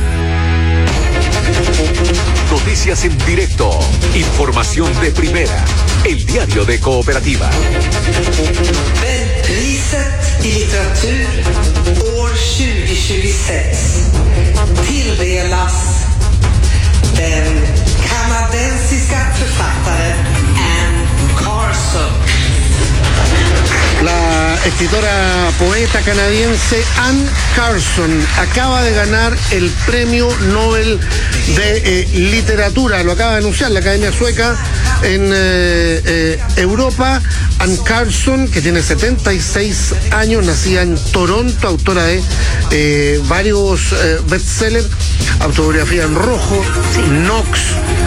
Noticias en directo. Información de primera. El diario de Cooperativa. Priset i litteratur år tjugo tjugosex tilldelas den kanadensiska författaren Anne Carson. La escritora poeta canadiense Anne Carson acaba de ganar el premio Nobel de eh, literatura. Lo acaba de anunciar la Academia Sueca en eh, eh, Europa. Anne Carson, que tiene setenta y seis años, nacida en Toronto, autora de eh, varios eh, bestsellers, Autobiografía en Rojo, sí. Knox,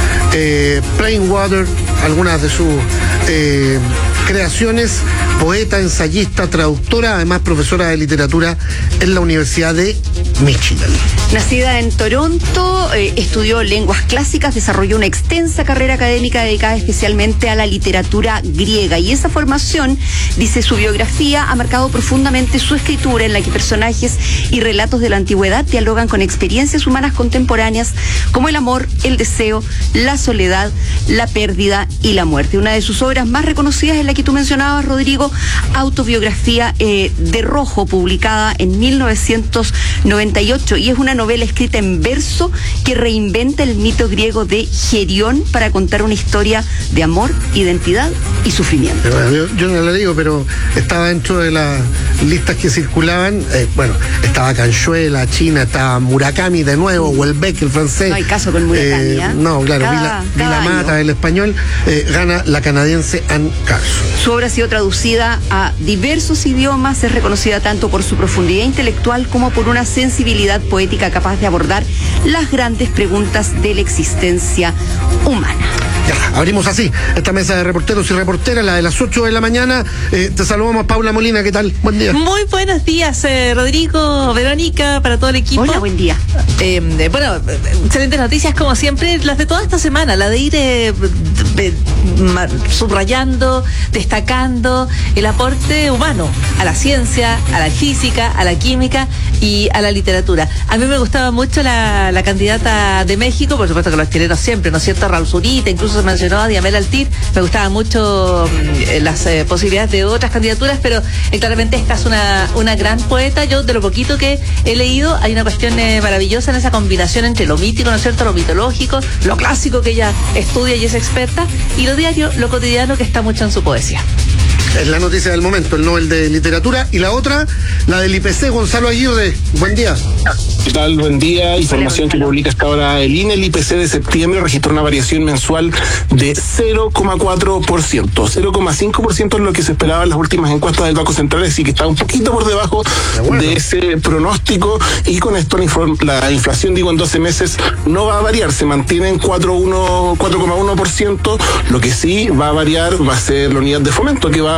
eh, Plain Water, algunas de sus eh, creaciones, poeta, ensayista, traductora, además profesora de literatura en la Universidad de Michigan. Nacida en Toronto, eh, estudió lenguas clásicas, desarrolló una extensa carrera académica dedicada especialmente a la literatura griega, y esa formación, dice su biografía, ha marcado profundamente su escritura, en la que personajes y relatos de la antigüedad dialogan con experiencias humanas contemporáneas como el amor, el deseo, la soledad, la pérdida y la muerte. Una de sus obras más reconocidas es la que tú mencionabas, Rodrigo, Autobiografía eh, de Rojo, publicada en mil novecientos noventa y ocho, y es una novela escrita en verso que reinventa el mito griego de Gerión para contar una historia de amor, identidad y sufrimiento. Bueno, yo, yo no la digo, pero estaba dentro de las listas que circulaban. Eh, bueno, estaba Canchuela, China, estaba Murakami de nuevo, Houellebecq, el francés. No hay caso con Murakami, ¿eh? Eh, no, claro, cada, Vila, cada Vila Mata, el español, eh, gana la canadiense Anne Carson. Su obra ha sido traducida a diversos idiomas, es reconocida tanto por su profundidad intelectual como por una sensibilidad poética capaz de abordar las grandes preguntas de la existencia humana. Ya, abrimos así esta mesa de reporteros y reporteras, la de las ocho de la mañana. Eh, te saludamos, Paula Molina, ¿qué tal? Buen día. Muy buenos días, eh, Rodrigo, Verónica, para todo el equipo. Hola, buen día. Eh, eh, bueno, excelentes noticias como siempre, las de toda esta semana, la de ir eh, de, de, subrayando, destacando el aporte humano a la ciencia, a la física, a la química y a la literatura. A mí me gustaba mucho la, la candidata de México, por supuesto que los chilenos siempre, ¿no es cierto? Raúl Zurita, incluso se mencionó a Diamel Altir. Me gustaban mucho eh, las eh, posibilidades de otras candidaturas, pero eh, claramente esta es una, una gran poeta. Yo, de lo poquito que he leído, hay una cuestión eh, maravillosa en esa combinación entre lo mítico, ¿no es cierto?, lo mitológico, lo clásico que ella estudia y es experta, y lo diario, lo cotidiano, que está mucho en su poesía. Es la noticia del momento, el Nobel de Literatura. Y la otra, la del I P C, Gonzalo Aguirre. Buen día. ¿Qué tal? Buen día. Información que publica hasta ahora el I N E. El I P C de septiembre registró una variación mensual de cero coma cuatro por ciento. cero coma cinco por ciento es lo que se esperaba en las últimas encuestas del Banco Central, así que está un poquito por debajo bueno. de ese pronóstico. Y con esto la, inform- la inflación, digo, en doce meses no va a variar, se mantiene en cuatro coma uno por ciento. Lo que sí va a variar va a ser la unidad de fomento, que va a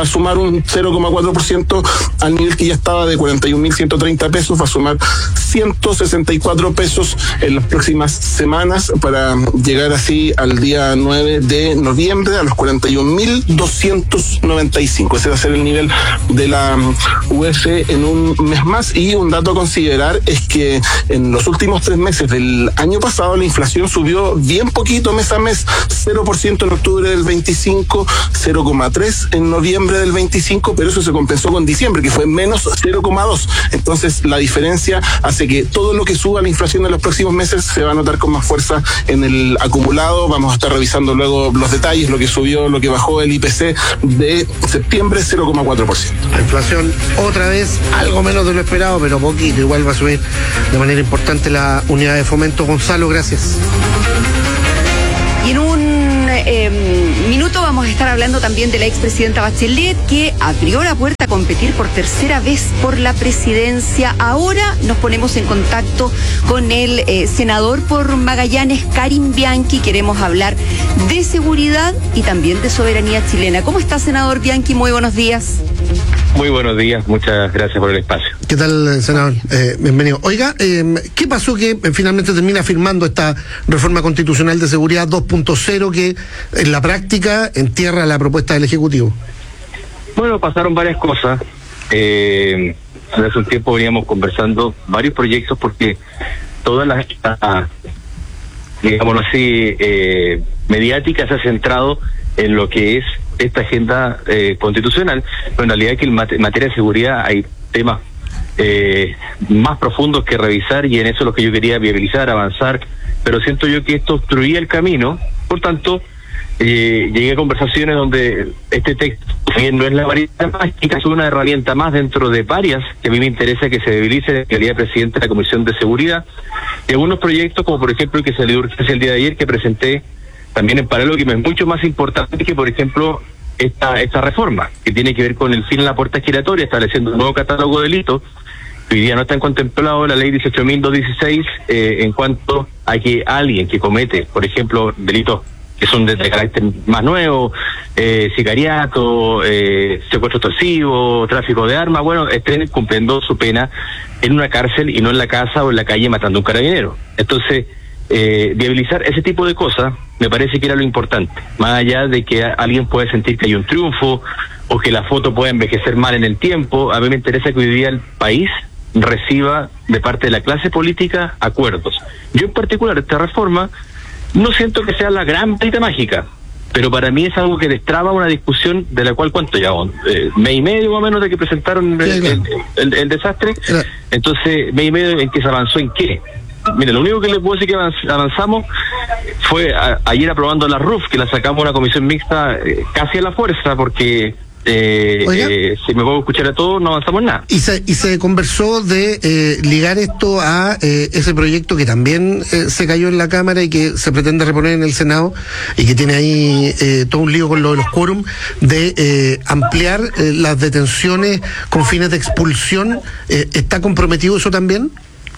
a sumar un cero coma cuatro por ciento al nivel que ya estaba de cuarenta y un mil ciento treinta pesos, va a sumar ciento sesenta y cuatro pesos en las próximas semanas para llegar así al día nueve de noviembre a los cuarenta y un mil doscientos noventa y cinco. Ese va a ser el nivel de la U F en un mes más. Y un dato a considerar es que en los últimos tres meses del año pasado la inflación subió bien poquito mes a mes, cero por ciento en octubre del veinticinco, cero coma tres en noviembre del veinticinco, pero eso se compensó con diciembre, que fue menos cero coma dos. Entonces la diferencia hace que todo lo que suba la inflación en los próximos meses se va a notar con más fuerza en el acumulado. Vamos a estar revisando luego los detalles, lo que subió, lo que bajó el I P C de septiembre, cero coma cuatro por ciento. La inflación otra vez algo menos de lo esperado, pero poquito, igual va a subir de manera importante la unidad de fomento. Gonzalo, gracias. Y en un eh, minuto vamos a estar hablando también de la expresidenta Bachelet, que abrió la puerta a competir por tercera vez por la presidencia. Ahora nos ponemos en contacto con el eh, senador por Magallanes, Karim Bianchi. Queremos hablar de seguridad y también de soberanía chilena. ¿Cómo está, senador Bianchi? Muy buenos días. Muy buenos días, muchas gracias por el espacio. ¿Qué tal, senador? Eh, bienvenido. Oiga, eh, ¿qué pasó que eh, finalmente termina firmando esta reforma constitucional de seguridad dos punto cero que en la práctica entierra la propuesta del Ejecutivo? Bueno, pasaron varias cosas. Eh, hace un tiempo veníamos conversando varios proyectos porque todas las, ah, digámoslo así, eh, mediática se ha centrado en lo que es esta agenda eh, constitucional, pero en realidad que en materia de seguridad hay temas eh, más profundos que revisar, y en eso es lo que yo quería viabilizar, avanzar, pero siento yo que esto obstruía el camino. Por tanto, eh, llegué a conversaciones donde este texto, bien no es la varita mágica, es una herramienta más dentro de varias que a mí me interesa que se debilice en calidad de presidente de la Comisión de Seguridad, y algunos proyectos como por ejemplo el que salió el día de ayer, que presenté también en paralelo, que es mucho más importante que, por ejemplo, esta esta reforma, que tiene que ver con el fin de la puerta giratoria, estableciendo un nuevo catálogo de delitos que hoy día no están contemplados en la ley dieciocho mil doscientos dieciséis, eh, en cuanto a que alguien que comete, por ejemplo, delitos que son de, de carácter más nuevo, eh, sicariato, eh, secuestro extorsivo, tráfico de armas, bueno, estén cumpliendo su pena en una cárcel y no en la casa o en la calle matando a un carabinero. Entonces, Eh, viabilizar ese tipo de cosas me parece que era lo importante, más allá de que alguien puede sentir que hay un triunfo o que la foto puede envejecer mal en el tiempo. A mí me interesa que hoy día el país reciba de parte de la clase política acuerdos. Yo en particular esta reforma no siento que sea la gran varita mágica, pero para mí es algo que destraba una discusión de la cual, ¿cuánto ya? Eh, mes y medio más o menos de que presentaron el, el, el, el desastre. Entonces, mes y medio en que se avanzó en qué. Mire, lo único que les puedo decir que avanzamos fue a, ayer aprobando la R U F, que la sacamos a una comisión mixta eh, casi a la fuerza, porque eh, eh, si me puedo escuchar a todos, no avanzamos en nada. Y se, y se conversó de eh, ligar esto a eh, ese proyecto que también eh, se cayó en la Cámara y que se pretende reponer en el Senado, y que tiene ahí eh, todo un lío con lo de los quórum, de eh, ampliar eh, las detenciones con fines de expulsión. Eh, ¿Está comprometido eso también?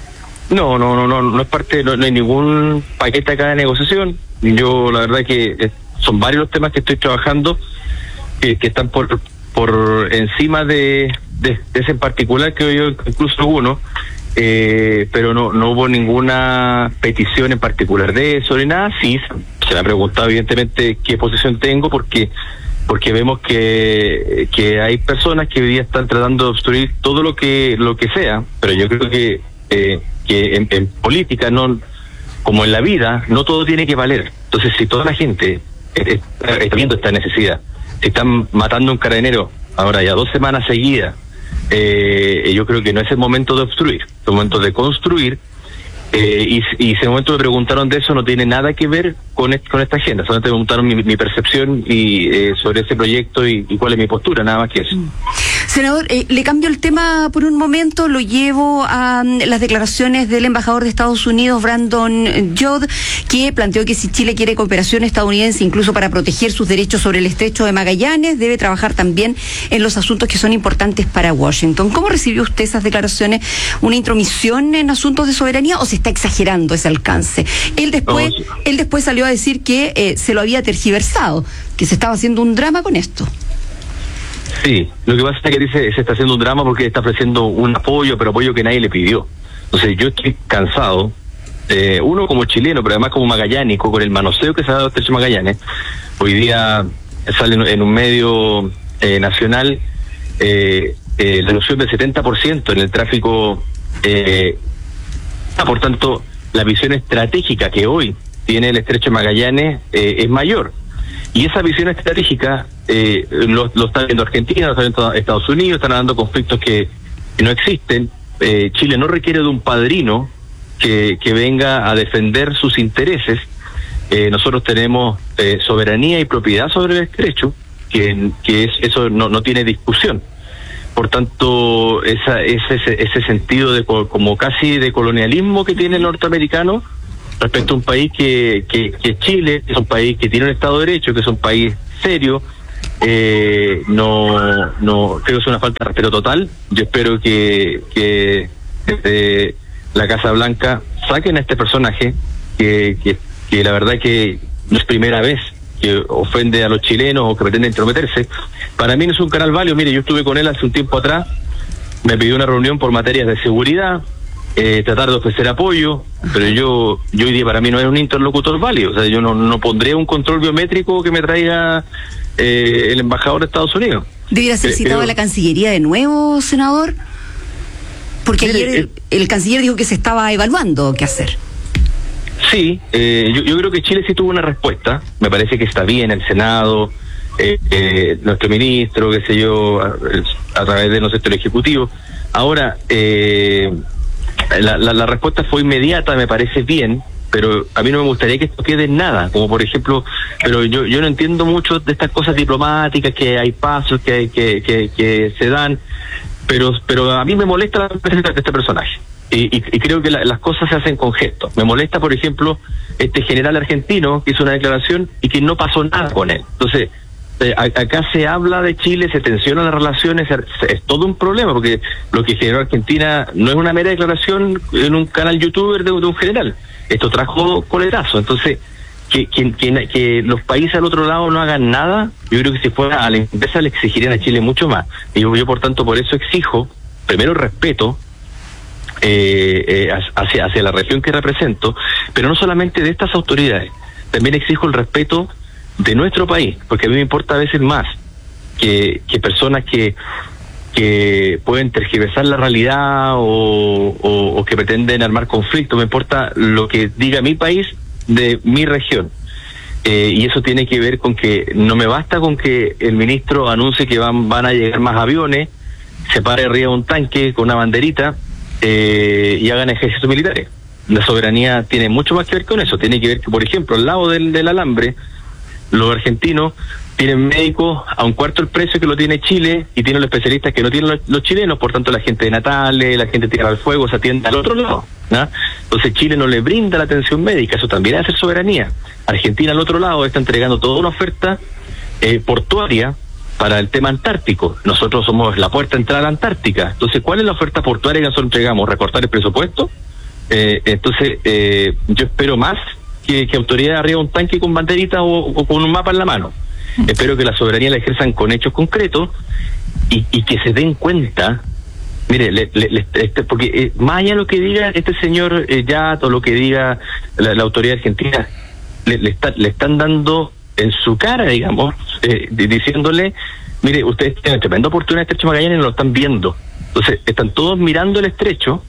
No, no, no, no, no es parte, no, no hay ningún paquete acá de negociación. Yo la verdad que eh, son varios los temas que estoy trabajando que, que están por por encima de, de, de ese en particular, que yo incluso uno, eh, pero no no hubo ninguna petición en particular de eso ni nada. Sí, se me ha preguntado evidentemente qué posición tengo, porque porque vemos que que hay personas que hoy día están tratando de obstruir todo lo que lo que sea, pero yo creo que eh, que en, en política, no como en la vida, no todo tiene que valer. Entonces, si toda la gente está, está viendo esta necesidad, si están matando a un carabinero ahora ya dos semanas seguidas, eh, yo creo que no es el momento de obstruir, es el momento de construir. Eh, y, y si en el momento me preguntaron de eso, no tiene nada que ver con, est con esta agenda, solamente me preguntaron mi, mi percepción y eh, sobre ese proyecto y, y cuál es mi postura, nada más que eso. Senador, eh, le cambio el tema por un momento, lo llevo a um, las declaraciones del embajador de Estados Unidos, Brandon Judd, que planteó que si Chile quiere cooperación estadounidense, incluso para proteger sus derechos sobre el estrecho de Magallanes, debe trabajar también en los asuntos que son importantes para Washington. ¿Cómo recibió usted esas declaraciones? ¿Una intromisión en asuntos de soberanía o se está exagerando ese alcance? Él después, no, él después salió a decir que eh, se lo había tergiversado, que se estaba haciendo un drama con esto. Sí, lo que pasa es que dice se está haciendo un drama porque está ofreciendo un apoyo, pero apoyo que nadie le pidió. Entonces yo estoy cansado, eh, uno como chileno, pero además como magallánico, con el manoseo que se ha dado este Magallanes. Hoy día sale en, en un medio eh, nacional eh, eh, la reducción del setenta por ciento en el tráfico. Eh, por tanto, la visión estratégica que hoy tiene el estrecho de Magallanes eh, es mayor. Y esa visión estratégica eh, lo, lo está viendo Argentina, lo está viendo Estados Unidos, están dando conflictos que, que no existen. Eh, Chile no requiere de un padrino que, que venga a defender sus intereses. Eh, nosotros tenemos eh, soberanía y propiedad sobre el estrecho, que, que es, eso no, no tiene discusión. Por tanto, esa, ese, ese sentido de como casi de colonialismo que tiene el norteamericano respecto a un país que, que, que Chile, que es un país que tiene un Estado de Derecho, que es un país serio, eh, no, no creo que es una falta de respeto total. Yo espero que, que desde la Casa Blanca saquen a este personaje, que, que, que la verdad que no es primera vez que ofende a los chilenos o que pretende intrometerse. Para mí no es un canal válido. Mire, yo estuve con él hace un tiempo atrás, me pidió una reunión por materias de seguridad, eh, tratar de ofrecer apoyo, pero yo yo hoy día para mí no es un interlocutor válido. O sea, yo no, no pondré un control biométrico que me traiga eh, el embajador de Estados Unidos. ¿Debiera ser citado a la Cancillería de nuevo, senador? Porque ayer el, el canciller dijo que se estaba evaluando qué hacer. Sí, eh, yo, yo creo que Chile sí tuvo una respuesta. Me parece que está bien el Senado, eh, eh, nuestro ministro, qué sé yo, a, a través de nuestro ejecutivo. Ahora, eh, la, la, la respuesta fue inmediata, me parece bien, pero a mí no me gustaría que esto quede en nada, como por ejemplo, pero yo yo no entiendo mucho de estas cosas diplomáticas, que hay pasos que, que, que, que se dan, pero pero a mí me molesta la presencia de este personaje. Y, y, y creo que la, las cosas se hacen con gestos. Me molesta, por ejemplo, este general argentino que hizo una declaración y que no pasó nada con él. Entonces, eh, a, acá se habla de Chile, se tensionan las relaciones, es, es todo un problema, porque lo que generó Argentina no es una mera declaración en un canal youtuber de, de un general. Esto trajo coletazo. Entonces, que, que, que, que los países al otro lado no hagan nada, yo creo que si fuera a la empresa le exigirían a Chile mucho más. Y yo, yo por tanto, por eso exijo, primero, respeto, Eh, eh, hacia, hacia la región que represento, pero no solamente de estas autoridades, también exijo el respeto de nuestro país, porque a mí me importa a veces más que, que personas que que pueden tergiversar la realidad o, o, o que pretenden armar conflictos. Me importa lo que diga mi país de mi región. Eh, y eso tiene que ver con que no me basta con que el ministro anuncie que van, van a llegar más aviones, se pare arriba de un tanque con una banderita, Eh, y hagan ejércitos militares. La soberanía tiene mucho más que ver con eso. Tiene que ver que, por ejemplo, al lado del, del alambre, los argentinos tienen médicos a un cuarto el precio que lo tiene Chile y tienen los especialistas que no tienen los, los chilenos. Por tanto, la gente de Natales, la gente de Tierra del Fuego se atiende al otro lado, ¿no? Entonces Chile no le brinda la atención médica. Eso también es hacer soberanía. Argentina al otro lado está entregando toda una oferta eh, portuaria para el tema antártico. Nosotros somos la puerta de entrada a la Antártica. Entonces, ¿cuál es la oferta portuaria que nosotros entregamos? ¿Recortar el presupuesto? Eh, entonces, eh, yo espero más que, que autoridades arriba un tanque con banderita o, o con un mapa en la mano. Mm. Espero que la soberanía la ejerzan con hechos concretos y, y que se den cuenta. Mire, le, le, le, este, porque eh, más allá de lo que diga este señor eh, Yat o lo que diga la, la autoridad argentina, le, le, está, le están dando en su cara, digamos, eh, diciéndole, mire, ustedes tienen tremenda oportunidad de Estrecho Magallanes y no lo están viendo. Entonces, están todos mirando el estrecho,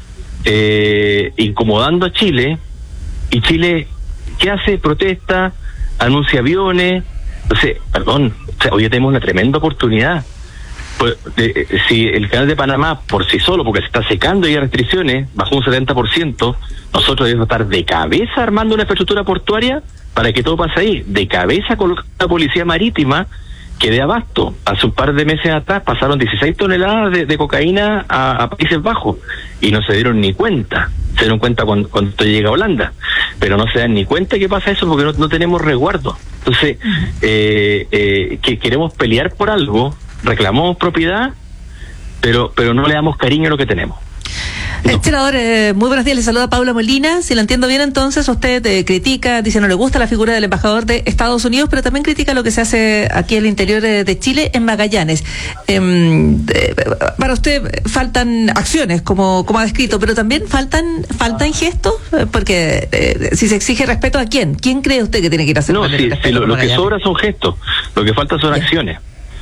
eh, incomodando a Chile, y Chile, ¿qué hace? Protesta, anuncia aviones. Entonces, perdón, o sea, hoy tenemos una tremenda oportunidad. Pues, eh, si el canal de Panamá, por sí solo, porque se está secando y hay restricciones, bajó un setenta por ciento, nosotros debemos estar de cabeza armando una infraestructura portuaria para que todo pase ahí, de cabeza con la policía marítima que dé abasto. Hace un par de meses atrás pasaron dieciséis toneladas de, de cocaína a, a Países Bajos y no se dieron ni cuenta. Se dieron cuenta cuando, cuando esto llega a Holanda, pero no se dan ni cuenta que pasa eso porque no, no tenemos resguardo. Entonces, eh, eh, que queremos pelear por algo, reclamamos propiedad, pero pero no le damos cariño a lo que tenemos. No. Senador, eh, muy buenos días, le saluda Paula Molina. Si lo entiendo bien, entonces usted eh, critica, dice no le gusta la figura del embajador de Estados Unidos, pero también critica lo que se hace aquí en el interior de, de Chile, en Magallanes. Eh, eh, para usted faltan acciones, como, como ha descrito, pero también faltan faltan gestos, porque eh, si se exige respeto, ¿a quién? ¿Quién cree usted que tiene que ir a hacer? No, sí, sí, lo, lo que sobra son gestos, lo que falta son Bien. acciones.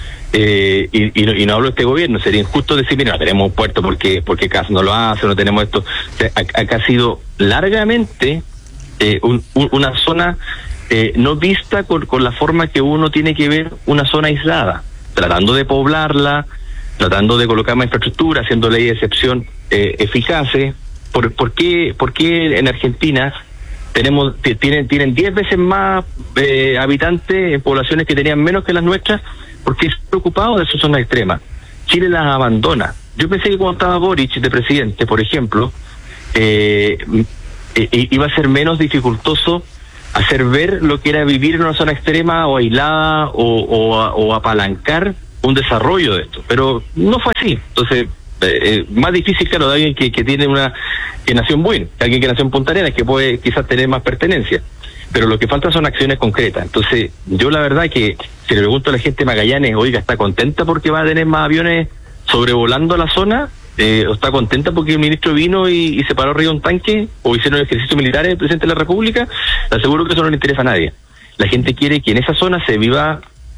Eh, y, y, no, y no hablo de este gobierno, sería injusto decir, mira, no tenemos un puerto porque porque C A S no lo hace, no tenemos esto. O sea, acá ha sido largamente eh, un, un, una zona eh, no vista con, con la forma que uno tiene que ver una zona aislada, tratando de poblarla, tratando de colocar más infraestructura, haciendo leyes de excepción eh, eficaces. ¿Por, por, qué, ¿Por qué en Argentina tenemos tienen tienen diez veces más eh, habitantes en poblaciones que tenían menos que las nuestras? Porque es preocupado de sus zonas extremas. Chile las abandona. Yo pensé que cuando estaba Boric de presidente, por ejemplo, eh, eh, iba a ser menos dificultoso hacer ver lo que era vivir en una zona extrema o aislada o, o, o apalancar un desarrollo de esto. Pero no fue así. Entonces, eh, más difícil, claro, de alguien que, que tiene una que nació en Buin, alguien que nació en Punta Arenas, que puede quizás tener más pertenencia. Pero lo que falta son acciones concretas. Entonces, yo la verdad que si le pregunto a la gente de Magallanes, oiga, ¿está contenta porque va a tener más aviones sobrevolando la zona? Eh, ¿O está contenta porque el ministro vino y, y se paró arriba de un tanque? ¿O hicieron el ejercicio militar del presidente de la República? Le aseguro que eso no le interesa a nadie. La gente quiere que en esa zona se viva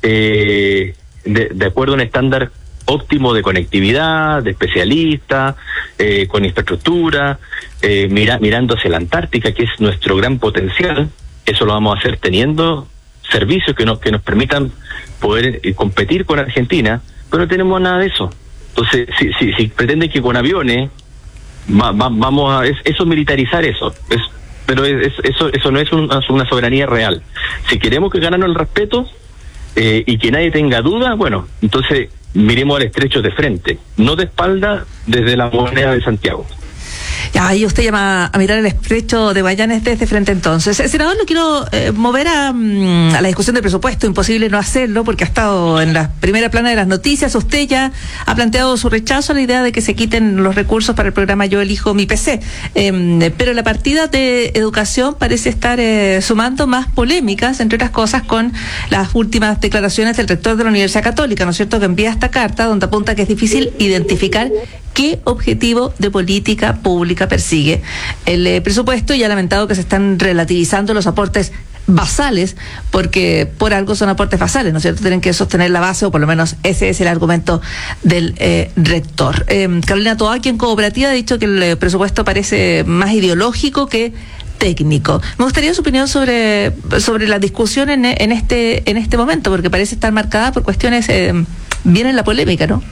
eh, de, de acuerdo a un estándar óptimo de conectividad, de especialistas, eh, con infraestructura, eh, mira, mirando hacia la Antártica, que es nuestro gran potencial. Eso lo vamos a hacer teniendo servicios que nos que nos permitan poder eh, competir con Argentina, pero no tenemos nada de eso. Entonces, si si, si pretenden que con aviones va, va, vamos a es, eso militarizar eso, es, pero es, eso eso no es una, una soberanía real. Si queremos que ganarnos el respeto eh, y que nadie tenga duda, bueno, entonces miremos al estrecho de frente, no de espalda desde la moneda de Santiago. Ya, ahí usted llama a mirar el estrecho de Magallanes desde frente entonces. Eh, senador, lo quiero eh, mover a, a la discusión del presupuesto. Imposible no hacerlo porque ha estado en la primera plana de las noticias. Usted ya ha planteado su rechazo a la idea de que se quiten los recursos para el programa Yo Elijo Mi P C. Eh, pero la partida de educación parece estar eh, sumando más polémicas, entre otras cosas, con las últimas declaraciones del rector de la Universidad Católica, ¿no es cierto?, que envía esta carta donde apunta que es difícil identificar qué objetivo de política pública persigue el eh, presupuesto, y ha lamentado que se están relativizando los aportes basales, porque por algo son aportes basales, ¿no es cierto? Tienen que sostener la base, o por lo menos ese es el argumento del eh, rector. Eh, Carolina Toá, quien Cooperativa, ha dicho que el eh, presupuesto parece más ideológico que técnico. Me gustaría su opinión sobre sobre la discusión en, en este en este momento, porque parece estar marcada por cuestiones eh, bien en la polémica, ¿no?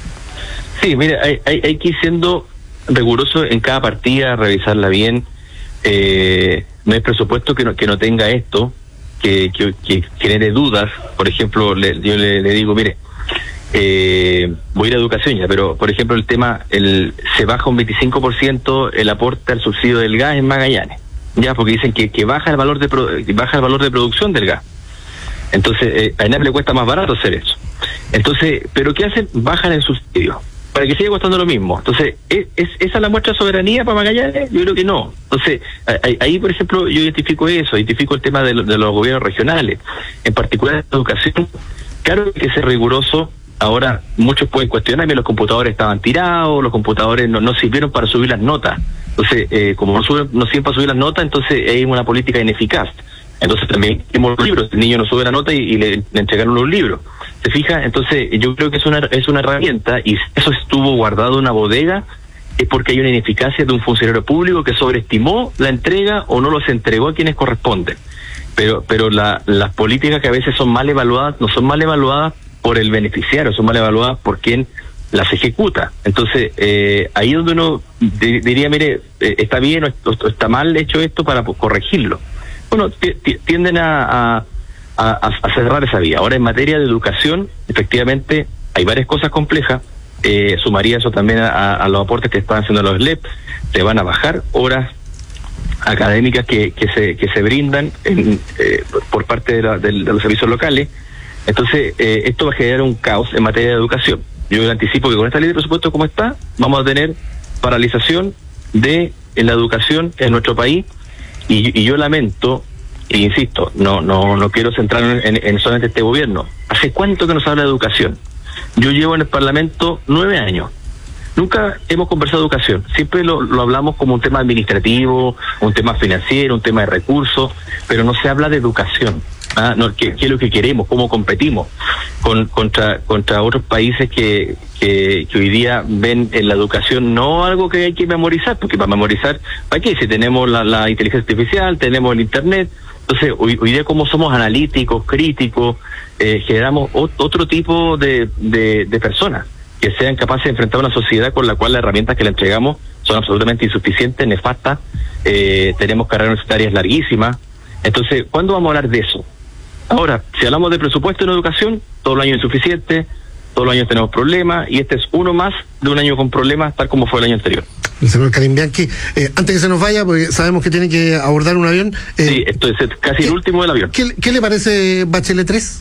Sí, mira, hay, hay, hay que ir siendo riguroso en cada partida, revisarla bien. Eh, no hay presupuesto que no, que no tenga esto, que, que, que genere dudas. Por ejemplo, le, yo le, le digo, mire, eh, voy a ir a educación ya, pero por ejemplo el tema, el se baja un veinticinco por ciento el aporte al subsidio del gas en Magallanes, ya, porque dicen que, que baja el valor de pro, baja el valor de producción del gas. Entonces, eh, a ENAP le cuesta más barato hacer eso. Entonces, ¿pero qué hacen? Bajan el subsidio para que siga costando lo mismo. Entonces, ¿es, es esa la muestra de soberanía para Magallanes? Yo creo que no. Entonces, ahí, ahí por ejemplo, yo identifico eso, identifico el tema de, lo, de los gobiernos regionales, en particular en la educación. Claro que hay que ser riguroso. Ahora, muchos pueden cuestionarme, los computadores estaban tirados, los computadores no, no sirvieron para subir las notas. Entonces, eh, como no, suben, no sirven para subir las notas, entonces hay una política ineficaz. Entonces también tenemos los libros, el niño no sube la nota y, y le, le entregaron los libros. ¿Se fija? Entonces yo creo que es una es una herramienta, y eso estuvo guardado en una bodega, es porque hay una ineficacia de un funcionario público que sobreestimó la entrega o no los entregó a quienes corresponden. Pero pero la, las políticas que a veces son mal evaluadas, no son mal evaluadas por el beneficiario, son mal evaluadas por quien las ejecuta. Entonces eh, ahí es donde uno de, diría, mire, eh, está bien o, o está mal hecho esto para pues, corregirlo. Bueno, tienden a, a, a, a cerrar esa vía. Ahora, en materia de educación, efectivamente, hay varias cosas complejas. Eh, sumaría eso también a, a los aportes que están haciendo los L E P. Se van a bajar horas académicas que, que, se, que se brindan en, eh, por parte de, la, de, de los servicios locales. Entonces, eh, esto va a generar un caos en materia de educación. Yo le anticipo que con esta ley de presupuesto como está, vamos a tener paralización de la educación en nuestro país, y, y yo lamento, e insisto, no no no quiero centrarme en, en solamente este gobierno. ¿Hace cuánto que no se habla de educación? Yo llevo en el Parlamento nueve años. Nunca hemos conversado de educación. Siempre lo, lo hablamos como un tema administrativo, un tema financiero, un tema de recursos, pero no se habla de educación. ¿Ah? No, ¿qué, ¿Qué es lo que queremos? ¿Cómo competimos con, contra contra otros países que, que, que hoy día ven en la educación no algo que hay que memorizar? Porque para memorizar, ¿para qué? Si tenemos la, la inteligencia artificial, tenemos el internet. Entonces, hoy, hoy día como somos analíticos, críticos, eh, generamos ot- otro tipo de, de, de personas que sean capaces de enfrentar una sociedad con la cual las herramientas que le entregamos son absolutamente insuficientes, nefastas, eh, tenemos carreras universitarias larguísimas. Entonces, ¿cuándo vamos a hablar de eso? Ahora, si hablamos de presupuesto en educación, todo el año insuficiente, todos los años tenemos problemas, y este es uno más de un año con problemas, tal como fue el año anterior. El señor Karim Bianchi, eh, antes que se nos vaya, porque sabemos que tiene que abordar un avión. Eh, sí, esto es casi el último del avión. ¿Qué, qué le parece Bachelet tres?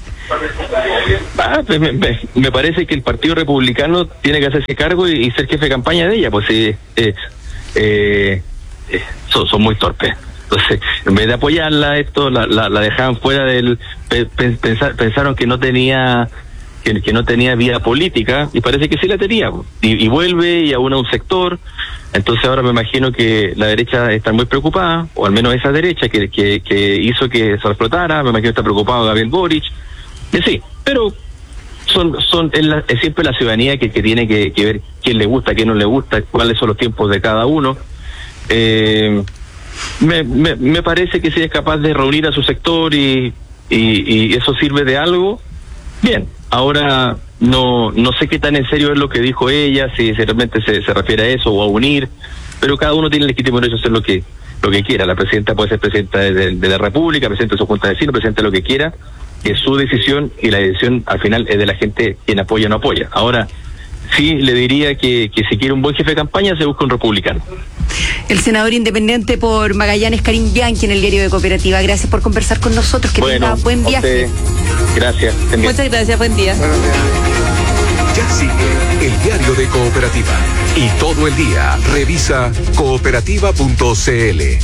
Ah, pues me, me, me parece que el Partido Republicano tiene que hacerse cargo y, y ser jefe de campaña de ella, pues sí, eh, eh, eh, son, son muy torpes. Entonces, en vez de apoyarla, esto la, la, la dejaban fuera del... Pe, pensar, pensaron que no tenía... Que, que no tenía vida política, y parece que sí la tenía, y, y vuelve y aúna un sector. Entonces ahora me imagino que la derecha está muy preocupada, o al menos esa derecha que, que, que hizo que se explotara, me imagino que está preocupado Gabriel Boric, y sí, pero son son es, la, es siempre la ciudadanía que, que tiene que, que ver quién le gusta, quién no le gusta, cuáles son los tiempos de cada uno. Eh, me, me, me parece que si es capaz de reunir a su sector y, y, y eso sirve de algo, bien. Ahora no no sé qué tan en serio es lo que dijo ella, si realmente se, se refiere a eso o a unir, pero cada uno tiene el legítimo derecho a hacer lo que lo que quiera. La presidenta puede ser presidenta de, de, de la República, presidenta de su junta de vecinos, presidenta de lo que quiera, que es su decisión, y la decisión al final es de la gente quien apoya o no apoya. Ahora, sí le diría que, que si quiere un buen jefe de campaña, se busca un republicano. El senador independiente por Magallanes, Karim Bianchi, en el diario de Cooperativa. Gracias por conversar con nosotros. Que bueno, tenga buen viaje. Gracias. Muchas gracias, buen día. Ya sigue el diario de Cooperativa. Y todo el día revisa cooperativa punto c l.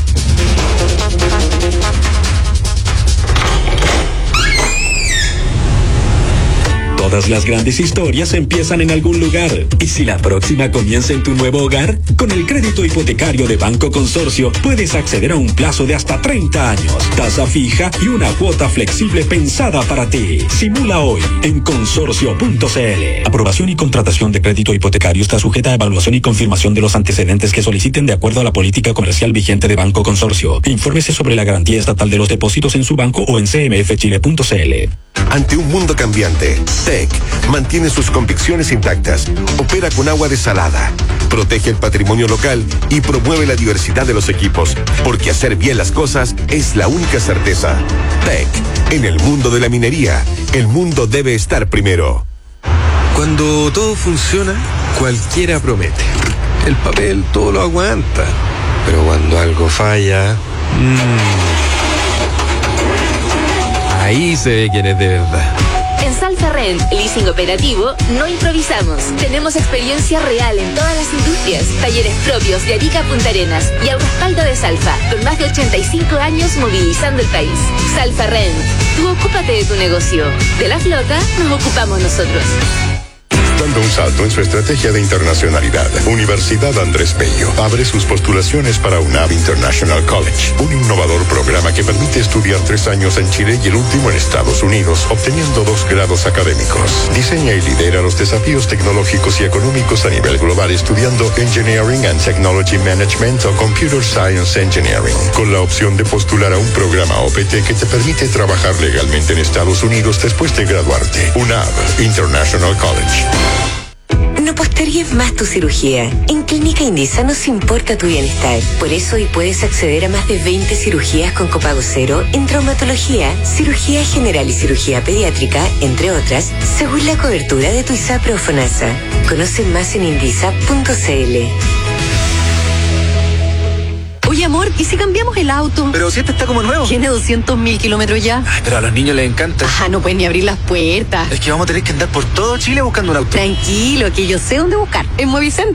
Todas las grandes historias empiezan en algún lugar. ¿Y si la próxima comienza en tu nuevo hogar? Con el crédito hipotecario de Banco Consorcio puedes acceder a un plazo de hasta treinta años, tasa fija y una cuota flexible pensada para ti. Simula hoy en consorcio punto c l. Aprobación y contratación de crédito hipotecario está sujeta a evaluación y confirmación de los antecedentes que soliciten de acuerdo a la política comercial vigente de Banco Consorcio. Infórmese sobre la garantía estatal de los depósitos en su banco o en c m f chile punto c l. Ante un mundo cambiante, T E C mantiene sus convicciones intactas, opera con agua desalada, protege el patrimonio local y promueve la diversidad de los equipos, porque hacer bien las cosas es la única certeza. T E C, en el mundo de la minería, el mundo debe estar primero. Cuando todo funciona, cualquiera promete. El papel todo lo aguanta. Pero cuando algo falla... Mmm, ahí se ve quién es de verdad. En Salfa Rent, leasing operativo, no improvisamos. Tenemos experiencia real en todas las industrias, talleres propios de Arica a Punta Arenas y al respaldo de Salfa, con más de ochenta y cinco años movilizando el país. Salfa Rent, tú ocúpate de tu negocio. De la flota nos ocupamos nosotros. Dando un salto en su estrategia de internacionalidad, Universidad Andrés Bello abre sus postulaciones para UNAV International College, un innovador programa que permite estudiar tres años en Chile y el último en Estados Unidos, obteniendo dos grados académicos. Diseña y lidera los desafíos tecnológicos y económicos a nivel global estudiando Engineering and Technology Management o Computer Science Engineering, con la opción de postular a un programa O P T que te permite trabajar legalmente en Estados Unidos después de graduarte. UNAV International College. No postergues más tu cirugía. En Clínica Indisa nos importa tu bienestar. Por eso hoy puedes acceder a más de veinte cirugías con copago cero en traumatología, cirugía general y cirugía pediátrica, entre otras, según la cobertura de tu ISAPRE o FONASA. Conoce más en indisa punto c l. Oye, amor, ¿y si cambiamos el auto? Pero si este está como nuevo. Tiene doscientos mil kilómetros ya. Ay, pero a los niños les encanta. Ah, no pueden ni abrir las puertas. Es que vamos a tener que andar por todo Chile buscando un auto. Tranquilo, que yo sé dónde buscar. En Movicentro.